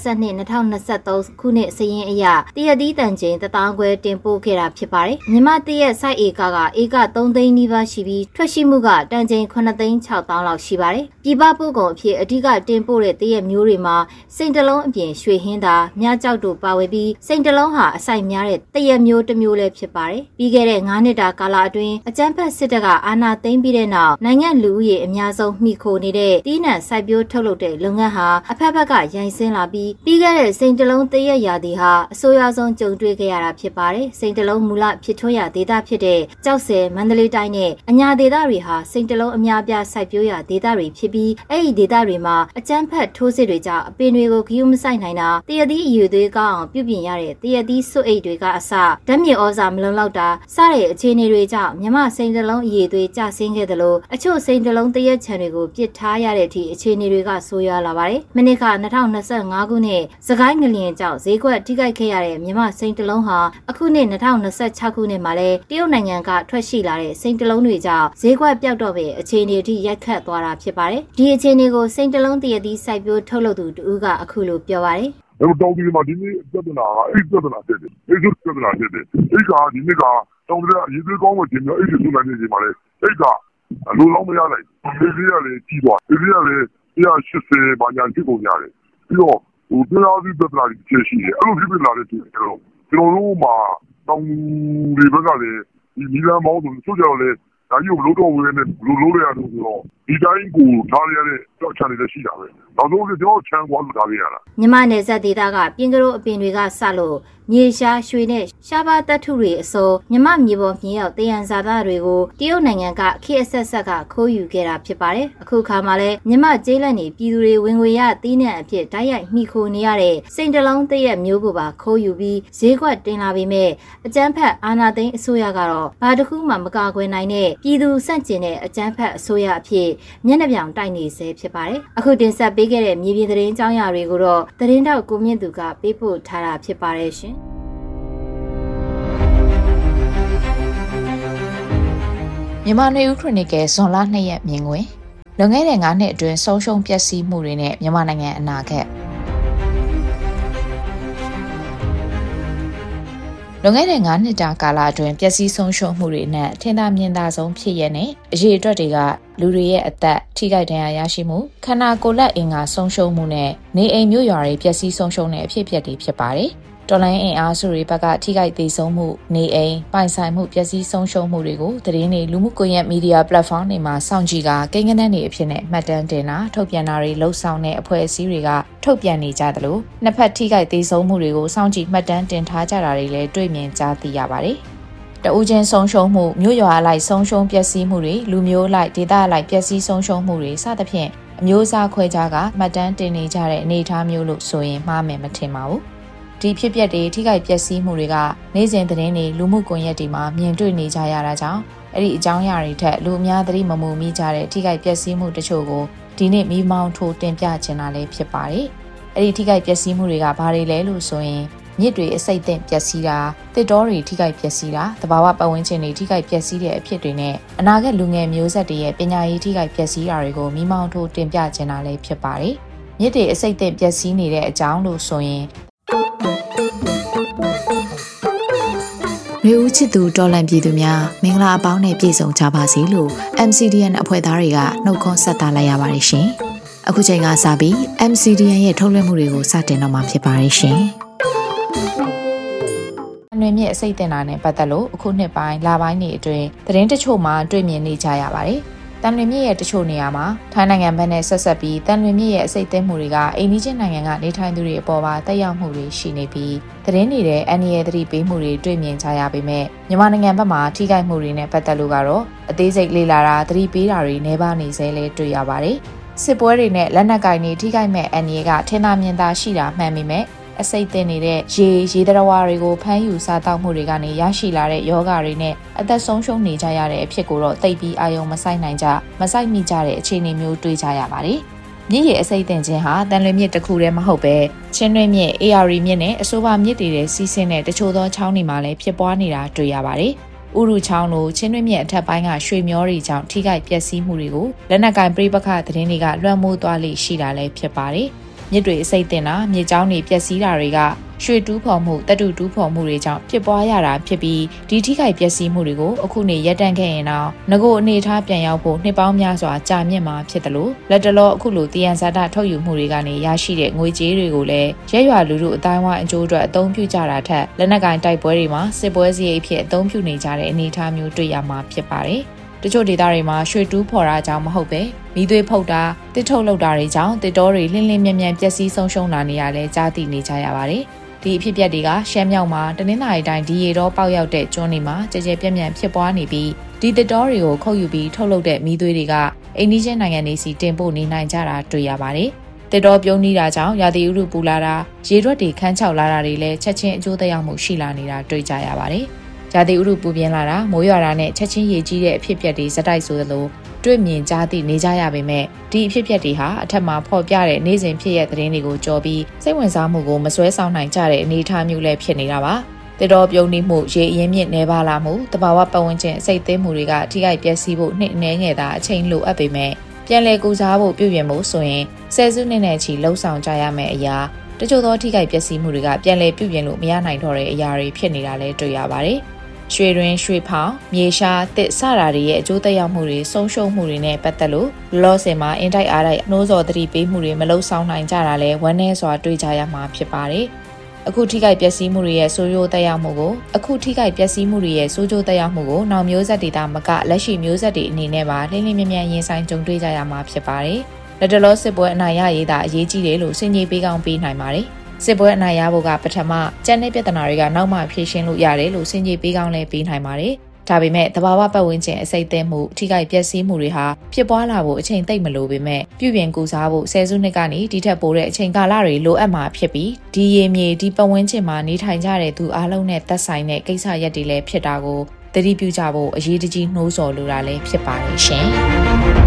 2022-2023ခုနှစ်စာရင်းအရတရက်သီးတန်ချိန်1000ခွဲတင်ပို့ခဲ့တာဖြစ်ပါတယ်မြန်မာတရက်စိုက်ဧက3သိန်းနီးပါးရှိပြီးထွက်ရှိမှုကတန်ချိန်9,600,000လောက်ရှိပါတယ်ပြည်ပပို့ကုန်အဖြစ်အဓိကတင်ပို့တဲ့တရက်မျိုးတွေမှာစိန်တလုံးအပြင်ရွှေဟင်းသာမြကြောက်တို့ပါဝင်ပြီးစိန်တလုံးဟာအစိုက်များတဲ့တရက်မျိုးတစ်မျိုးလည်းဖြစ်ပါတယ်ပြီးခဲ့တဲ့9နှစ်တာကာလအတွင်းအကြမ်းဖက်စစ်တပ်ကအာဏာသိမ်းပြီးတဲ့နောက်နိုင်ငံလူဦးရေအများဆုံးမှီခိုနေတဲ့တီးနှံစိုက်ပျိုးထုတ်လုပ်တဲ့လုပ်ငန်းဟာအဖက်ဖက်ကရိုင်ဆင်းလာပြီးပြီးခဲ့တဲ့စိန်တလုံးတရက်ရာသီဟာအဆိုးရွားဆုံးကြုံတွေ့ခဲ့ရတာဖြစ်ပါတယ်စိန်တလုံးမူလဖြစ်ထွန်းရာဒေသဖြစ်တဲ့ကြောက်စဲမန္တလေးတိုင်းနဲ့အညာဒေသတွေဟာစိန်တလုံးအများပြားစိုက်ပျိုးရာဒေသတွေဖြစ်ပြီးအဲ့ဒီဒေသတွေမှာအကြမ်းဖက်ထိုးစစ်တွေကြောင့်အပင်တွေကိုဂရုမစိုက်နိုင်တာတရက်သီးအယူသွေးကောင်းအောင်ပြုပြင်ရတဲ့တရက်သီးစွတ်အိတ်တွေကအစဓာတ်မြေဩဇာမလုံလောက်တာစတဲ့အခြေအနေတွေကြောင့်မြမစိန်တလုံးအယူသွေးကျဆင်းခဲ့တယ်လို့အချို့စိန်တလုံးတရက်ချံတွေကိုပစ်ထားရတဲ့အထိအခြေအနေတွေကဆိုးရွားလာပါတယ်။မနစ်က2025ခုနှစ်စကိုင်းငလျင်ကြောင့်ဈေးကွက်ထိခိုက်ခဲ့ရတဲ့မြန်မာစိန်တလုံးဟာအခုနှစ်2026ခုနှစ်မှာလည်းတရုတ်နိုင်ငံကထွက်ရှိလာတဲ့စိန်တလုံးတွေကြောင့်ဈေးကွက်ပျောက်တော့ပဲအခြေအနေအထိရိုက်ခတ်သွားတာဖြစ်ပါတယ်။ဒီအခြေအနေကိုစိန်တလုံးတရက်သီးစိုက်ပျိုးထုတ်လုပ်သူတူကအခုလိုပြောပါတယ်။အဲ့တောင်ဒီမှာဒီနေ့ပြဿနာကအဲ့ပြဿနာဖြစ်တယ်။အဲ့ပြဿနာဖြစ်တယ်။အဲ့ကဒီနေ့ကတောင်တရအရေးသေးကောင်းမှတင်ပြီးအဲ့ဒီစုနိုင်နေဒီမှာလေအဲ့ကအလိုလောက်မရလိုက်ဘူး။ဒီကလည်းကြီးသွား။ဒီကလည်း180ဘာညာဖြစ်ကုန်ရတယ်။ပြီးတော့တရားစီပြဿနာကြီးဖြစ်ရှိတယ်။အဲ့လိုဖြစ်လာတဲ့ကျွန်တော်တို့မှာတောင်ဒီဘက်ကလည်းဒီနီလန်မောင်းဆိုကြတော့လေဒါကြီးကိုမလုပ်တော့ဘူးနဲ့ဘယ်လိုလုပ်ရလဲဆိုတော့ဒီတိုင်းကိုထားရတဲ့ကြောက်ချတယ်ရှိတာပဲနောက်ဆုံးကျွန်တော်ချမ်းကွာလို့ထားရတာမြန်မာနယ်စပ်ဒေသကပြင်ကရိုးအပင်တွေကစလို့မြေရှားရွှေနဲ့ရှားပါးတပ်ထုတွေအစောမြမမြေပေါ်မြင်ရောက်တယံဇာတာတွေကိုတရုတ်နိုင်ငံကခေတ်အဆက်ဆက်ကခိုးယူခဲ့တာဖြစ်ပါတယ်အခုခါမှာလဲမြမကျေးလက်နေပြည်သူတွေဝင်ငွေရသီးနှံအဖြစ်တိုက်ရိုက်မိခိုနေရတဲ့စိန်တလုံးတရက်မျိုးကိုပါခိုးယူပြီးဈေးကွက်တင်လာပြီးမဲ့အကြမ်းဖက်အာဏာသိမ်းအစိုးရကတော့ဘာတစ်ခုမှမကာကွယ်နိုင်တဲ့ပြည်သူစန့်ကျင်တဲ့အကြမ်းဖက်အစိုးရအဖြစ်မျက်နှာပြောင်တိုက်နေစေဖြစ်ပါတယ်အခုတင်ဆက်ပေးခဲ့တဲ့မြေပြင်သတင်းအကြောင်းအရာတွေကိုတော့သတင်းတောက်ကိုမြင့်သူကပေးပို့ထားတာဖြစ်ပါတယ်ရှင်မြန်မာနွေဦးခရိုနီကယ်ဇွန်လ2ရက်မြင်ကွင်းလွန်ခဲ့တဲ့9နှစ်အတွင်းဆုံးရှုံးပျက်စီးမှုတွေနဲ့မြန်မာနိုင်ငံအနာဂတ်လွန်ခဲ့တဲ့9နှစ်တာကာလအတွင်းပျက်စီးဆုံးရှုံးမှုတွေနဲ့ထင်သာမြင်သာဆုံးဖြစ်ရတဲ့အရေးအတွက်တွေကလူတွေရဲ့အသက်ထိခိုက်ဒဏ်ရာရရှိမှုခန္ဓာကိုယ်လက်အင်္ဂါဆုံးရှုံးမှုနဲ့နေအိမ်မြို့ရွာတွေပျက်စီးဆုံးရှုံးတဲ့အဖြစ်အပျက်တွေဖြစ်ပါတယ်တော်လိုင်းအင်အားစုတွေဘက်ကထိခိုက်သေးဆုံးမှုနေအိမ်ပိုင်ဆိုင်မှုပျက်စီးဆုံးရှုံးမှုတွေကိုသတင်းတွေလူမှုကွန်ရက်မီဒီယာ platform တွေမှာစောင့်ကြည့်ကကိန်းဂဏန်းတွေအဖြစ်နဲ့မှတ်တမ်းတင်တာထုတ်ပြန်တာတွေလှုပ်ဆောင်တဲ့အဖွဲ့အစည်းတွေကထုတ်ပြန်နေကြသလိုနှစ်ဖက်ထိခိုက်သေးဆုံးမှုတွေကိုစောင့်ကြည့်မှတ်တမ်းတင်ထားကြတာတွေလည်းတွေ့မြင်ကြားသိရပါတယ်တဦးချင်းဆုံးရှုံးမှုမြို့ရွာအလိုက်ဆုံးရှုံးပျက်စီးမှုတွေလူမျိုးအလိုက်ဒေသအလိုက်ပျက်စီးဆုံးရှုံးမှုတွေစသဖြင့်အမျိုးအစားခွဲခြားကမှတ်တမ်းတင်နေကြတဲ့အနေအထားမျိုးလို့ဆိုရင်မှားမယ်မထင်ပါဘူးဒီဖြစ်ပျက်တွေထိခိုက်ပျက်စီးမှုတွေကနေ့စဉ်သတင်းတွေလူမှုကွန်ရက်တွေမှာမြင်တွေ့နေကြရတာကြောင့်အဲ့ဒီအကြောင်းအရာတွေထက်လူအများသတိမမူမိကြတဲ့ထိခိုက်ပျက်စီးမှုတချို့ကိုဒီနေ့မိမောင်းထိုးတင်ပြချင်တာလည်းဖြစ်ပါတယ်။အဲ့ဒီထိခိုက်ပျက်စီးမှုတွေကဘာတွေလဲလို့ဆိုရင်မြစ်တွေအစိမ့်သင့်ပျက်စီးတာတစ်တောတွေထိခိုက်ပျက်စီးတာတဘာဝပတ်ဝန်းကျင်တွေထိခိုက်ပျက်စီးတဲ့အဖြစ်တွေနဲ့အနာဂတ်လူငယ်မျိုးဆက်တွေရဲ့ပညာရေးထိခိုက်ပျက်စီးတာတွေကိုမိမောင်းထိုးတင်ပြချင်တာလည်းဖြစ်ပါတယ်။မြစ်တွေအစိမ့်သင့်ပျက်စီးနေတဲ့အကြောင်းလို့ဆိုရင်လူဦးချစ်သူတော်လန်ပြည်သူများမင်္ဂလာအပေါင်းနဲ့ပြည့်စုံကြပါစေလို့ MCDN အဖွဲ့သားတွေကနှုတ်ခွန်းဆက်တာလိုက်ရပါတယ်ရှင်။အခုချိန်ကစပြီး MCDN ရဲ့ထုတ်လွှင့်မှုတွေကိုစတင်တော့မှာဖြစ်ပါတယ်ရှင်။အနှွေမြင့်အစိတ်တင်တာနဲ့ပတ်သက်လို့အခုနှစ်ပိုင်းလပိုင်းတွေအတွင်းသတင်းတချို့မှာတွေ့မြင်နေကြရပါတယ်။တန်လွင်မြစ်ရဲ့တချို့နေရာမှာထိုင်းနိုင်ငံဘက်နဲ့ဆက်ဆက်ပြီးတန်လွင်မြစ်ရဲ့အစိတ်သိမ်းမှုတွေကအိမ်နီးချင်းနိုင်ငံကနေထိုင်သူတွေအပေါ်မှာတက်ရောက်မှုတွေရှိနေပြီးသတင်းတွေတဲ့အန်ရီရဲ့သတိပေးမှုတွေတွေ့မြင်ကြရပေမဲ့မြန်မာနိုင်ငံဘက်မှာထိခိုက်မှုတွေနဲ့ပတ်သက်လို့ကတော့အသေးစိတ်လေ့လာတာသတိပေးတာတွေနှဲပါနေစေလဲတွေ့ရပါတယ်။စစ်ပွဲတွေနဲ့လက်နက်ကင်တွေထိခိုက်မဲ့အန်ရီကထင်သာမြင်သာရှိတာမှန်ပေမဲ့အစိတ်သိမ်းနေတဲ့ရေသတ္တဝါတွေကိုဖမ်းယူစားတောက်မှုတွေကနေရရှိလာတဲ့ယောဂတွေနဲ့အသက်ဆုံးရှုံးနေကြရတဲ့အဖြစ်ကိုတော့သိပြီးအာရုံမစိုက်နိုင်ကြမစိုက်မိကြတဲ့အခြေအနေမျိုးတွေ့ကြရပါတယ်။မြစ်ရေအစိတ်သိမ်းခြင်းဟာတန်လွင်မြစ်တစ်ခုတည်းမဟုတ်ပဲချင်းတွင်းမြစ် AR မြစ်နဲ့အဆိုပါမြစ်တွေရဲ့စီးဆင်းတဲ့တချို့သောချောင်းတွေမှာလည်းဖြစ်ပွားနေတာတွေ့ရပါတယ်။ဥရုချောင်းလိုချင်းတွင်းမြစ်အထက်ပိုင်းကရွှေမျောတွေကြောင့်ထိခိုက်ပျက်စီးမှုတွေကိုလက်နက်ကင်ပြိပခသတင်းတွေကလွှမ်းမိုးသွားလိမ့်ရှိတာလည်းဖြစ်ပါတယ်။မြစ်တွေအစိတ်တင်တာမြစ်ကြောင်းတွေပျက်စီးတာတွေကရွှေတူးဖော်မှုတပ်တူတူးဖော်မှုတွေကြောင့်ဖြစ်ပွားရတာဖြစ်ပြီးဒီထိခိုက်ပျက်စီးမှုတွေကိုအခုနေရပ်တန့်ခဲ့ရင်တော့ငကိုအနေထားပြန်ရောက်ဖို့နှစ်ပေါင်းများစွာကြာမြင့်မှာဖြစ်တယ်လို့လက်တလောအခုလိုတယံဇာတထုတ်ယူမှုတွေကနေရရှိတဲ့ငွေကြေးတွေကိုလည်းရဲရွာလူထုအတိုင်းဝိုင်းအကျိုးအတွက်အသုံးပြုကြတာထက်လက်နက်ကင်တိုက်ပွဲတွေမှာစစ်ပွဲစရိတ်ဖြစ်အသုံးပြုနေကြတဲ့အနေအထားမျိုးတွေ့ရမှာဖြစ်ပါတယ်တချို့ဒေသတွေမှာရွှေတူးဖော်တာကြောင့်မဟုတ်ပဲမီးသွေးဖုတ်တာတစ်ထုတ်လုပ်တာတွေကြောင့်တစ်တောတွေလင်းလင်းမြန်မြန်ပျက်စီးဆုံးရှုံးလာနေရလဲကြားသိနေကြရပါတယ်။ဒီအဖြစ်အပျက်တွေကရှမ်းမြောက်မှာတနင်္သာရီတိုင်းဒီရေတောပေါက်ရောက်တဲ့ကျွန်းတွေမှာကြဲကြဲပြန့်ပြန့်ဖြစ်ပွားနေပြီးဒီတစ်တောတွေကိုခုတ်ယူပြီးထုတ်လုပ်တဲ့မီးသွေးတွေကအိန္ဒိယနိုင်ငံတွေစီတင်ပို့နေနိုင်ကြတာတွေ့ရပါတယ်။တစ်တောပြုံးနေတာကြောင့်ရာသီဥတုပူလာတာရေရွက်တွေခန်းချောက်လာတာတွေလည်းချက်ချင်းအကျိုးသက်ရောက်မှုရှိလာနေတာတွေ့ကြရပါတယ်။ရာသီဥတုပူပြင်းလာတာမိုးရွာတာနဲ့ချက်ချင်းရေကြီးတဲ့အဖြစ်အပျက်တွေဇက်တိုက်ဆိုသလိုတွေ့မြင်ကြားသိနေကြရပေမဲ့ဒီအဖြစ်အပျက်တွေဟာအထက်မှာဖော်ပြတဲ့နေ့စဉ်ဖြစ်ရတဲ့သတင်းတွေကိုကြော်ပြီးစိတ်ဝင်စားမှုကိုမစွဲဆောင်နိုင်ကြတဲ့အနေအထားမျိုးလည်းဖြစ်နေတာပါတစ်တော်ပြုံးနေမှုရေအရင်မြင့်နေပါလာမှုတဘာဝပတ်ဝန်းကျင်အစိတ်သိမ်းမှုတွေကထိခိုက်ပျက်စီးဖို့နှိမ့်နှဲငယ်တာအချိန်လိုအပ်ပေမဲ့ပြန်လည်ကူစားဖို့ပြုပြင်ဖို့ဆိုရင်ဆယ်စုနှစ်နဲ့ချီလှုံ့ဆော်ကြရမယ့်အရာတချို့သောထိခိုက်ပျက်စီးမှုတွေကပြန်လည်ပြုပြင်လို့မရနိုင်တော့တဲ့အရာတွေဖြစ်နေတာလည်းတွေ့ရပါတယ်ရွှေတွင်ရွှေဖောင်မြေရှားတစ်စတာတွေရဲ့အကျိုးသက်ရောက်မှုတွေဆုံးရှုံးမှုတွေနဲ့ပတ်သက်လို့လောဆယ်မှာအင်တိုက်အားတိုက်နှိုးဆော်သတိပေးမှုတွေမလုပ်ဆောင်နိုင်ကြတာလဲဝမ်းနည်းစွာတွေ့ကြရမှာဖြစ်ပါတယ်။အခုထိခိုက်ပျက်စီးမှုတွေရဲ့ဆိုးကျိုးသက်ရောက်မှုကိုနောက်မျိုးဆက်ဒေသမကလက်ရှိမျိုးဆက်တွေအနေနဲ့ပါလင်းလင်းမြမြရင်ဆိုင်ကြုံတွေ့ကြရမှာဖြစ်ပါတယ်။လက်တလောစစ်ပွဲအနိုင်ရရေးတာအရေးကြီးတယ်လို့ဆင်ခြေပေးကောင်းပေးနိုင်ပါတယ်။စစ်ပွဲအနိုင်ရဖို့ကပထမကြံတဲ့ပြဿနာတွေကနောက်မှဖြေရှင်းလို့ရတယ်လို့ဆင်ခြေပေးကောင်းလည်းပေးနိုင်ပါတယ်။ဒါပေမဲ့သဘာဝပတ်ဝန်းကျင်အစိတ်အသင့်မှုထိခိုက်ပျက်စီးမှုတွေဟာဖြစ်ပွားလာဖို့အချိန်သိပ်မလိုပေမဲ့ပြုပြင်ကူစားဖို့ဆယ်စုနှစ်ကနေဒီထက်ပိုတဲ့အချိန်ကာလတွေလိုအပ်မှာဖြစ်ပြီးဒီရေမြေဒီပတ်ဝန်းကျင်မှာနေထိုင်ကြတဲ့သူအားလုံးနဲ့သက်ဆိုင်တဲ့ကိစ္စရပ်တွေလည်းဖြစ်တာကိုသတိပြုကြဖို့အရေးတကြီးနှိုးဆော်လိုတာလည်းဖြစ်ပါတယ်ရှင်။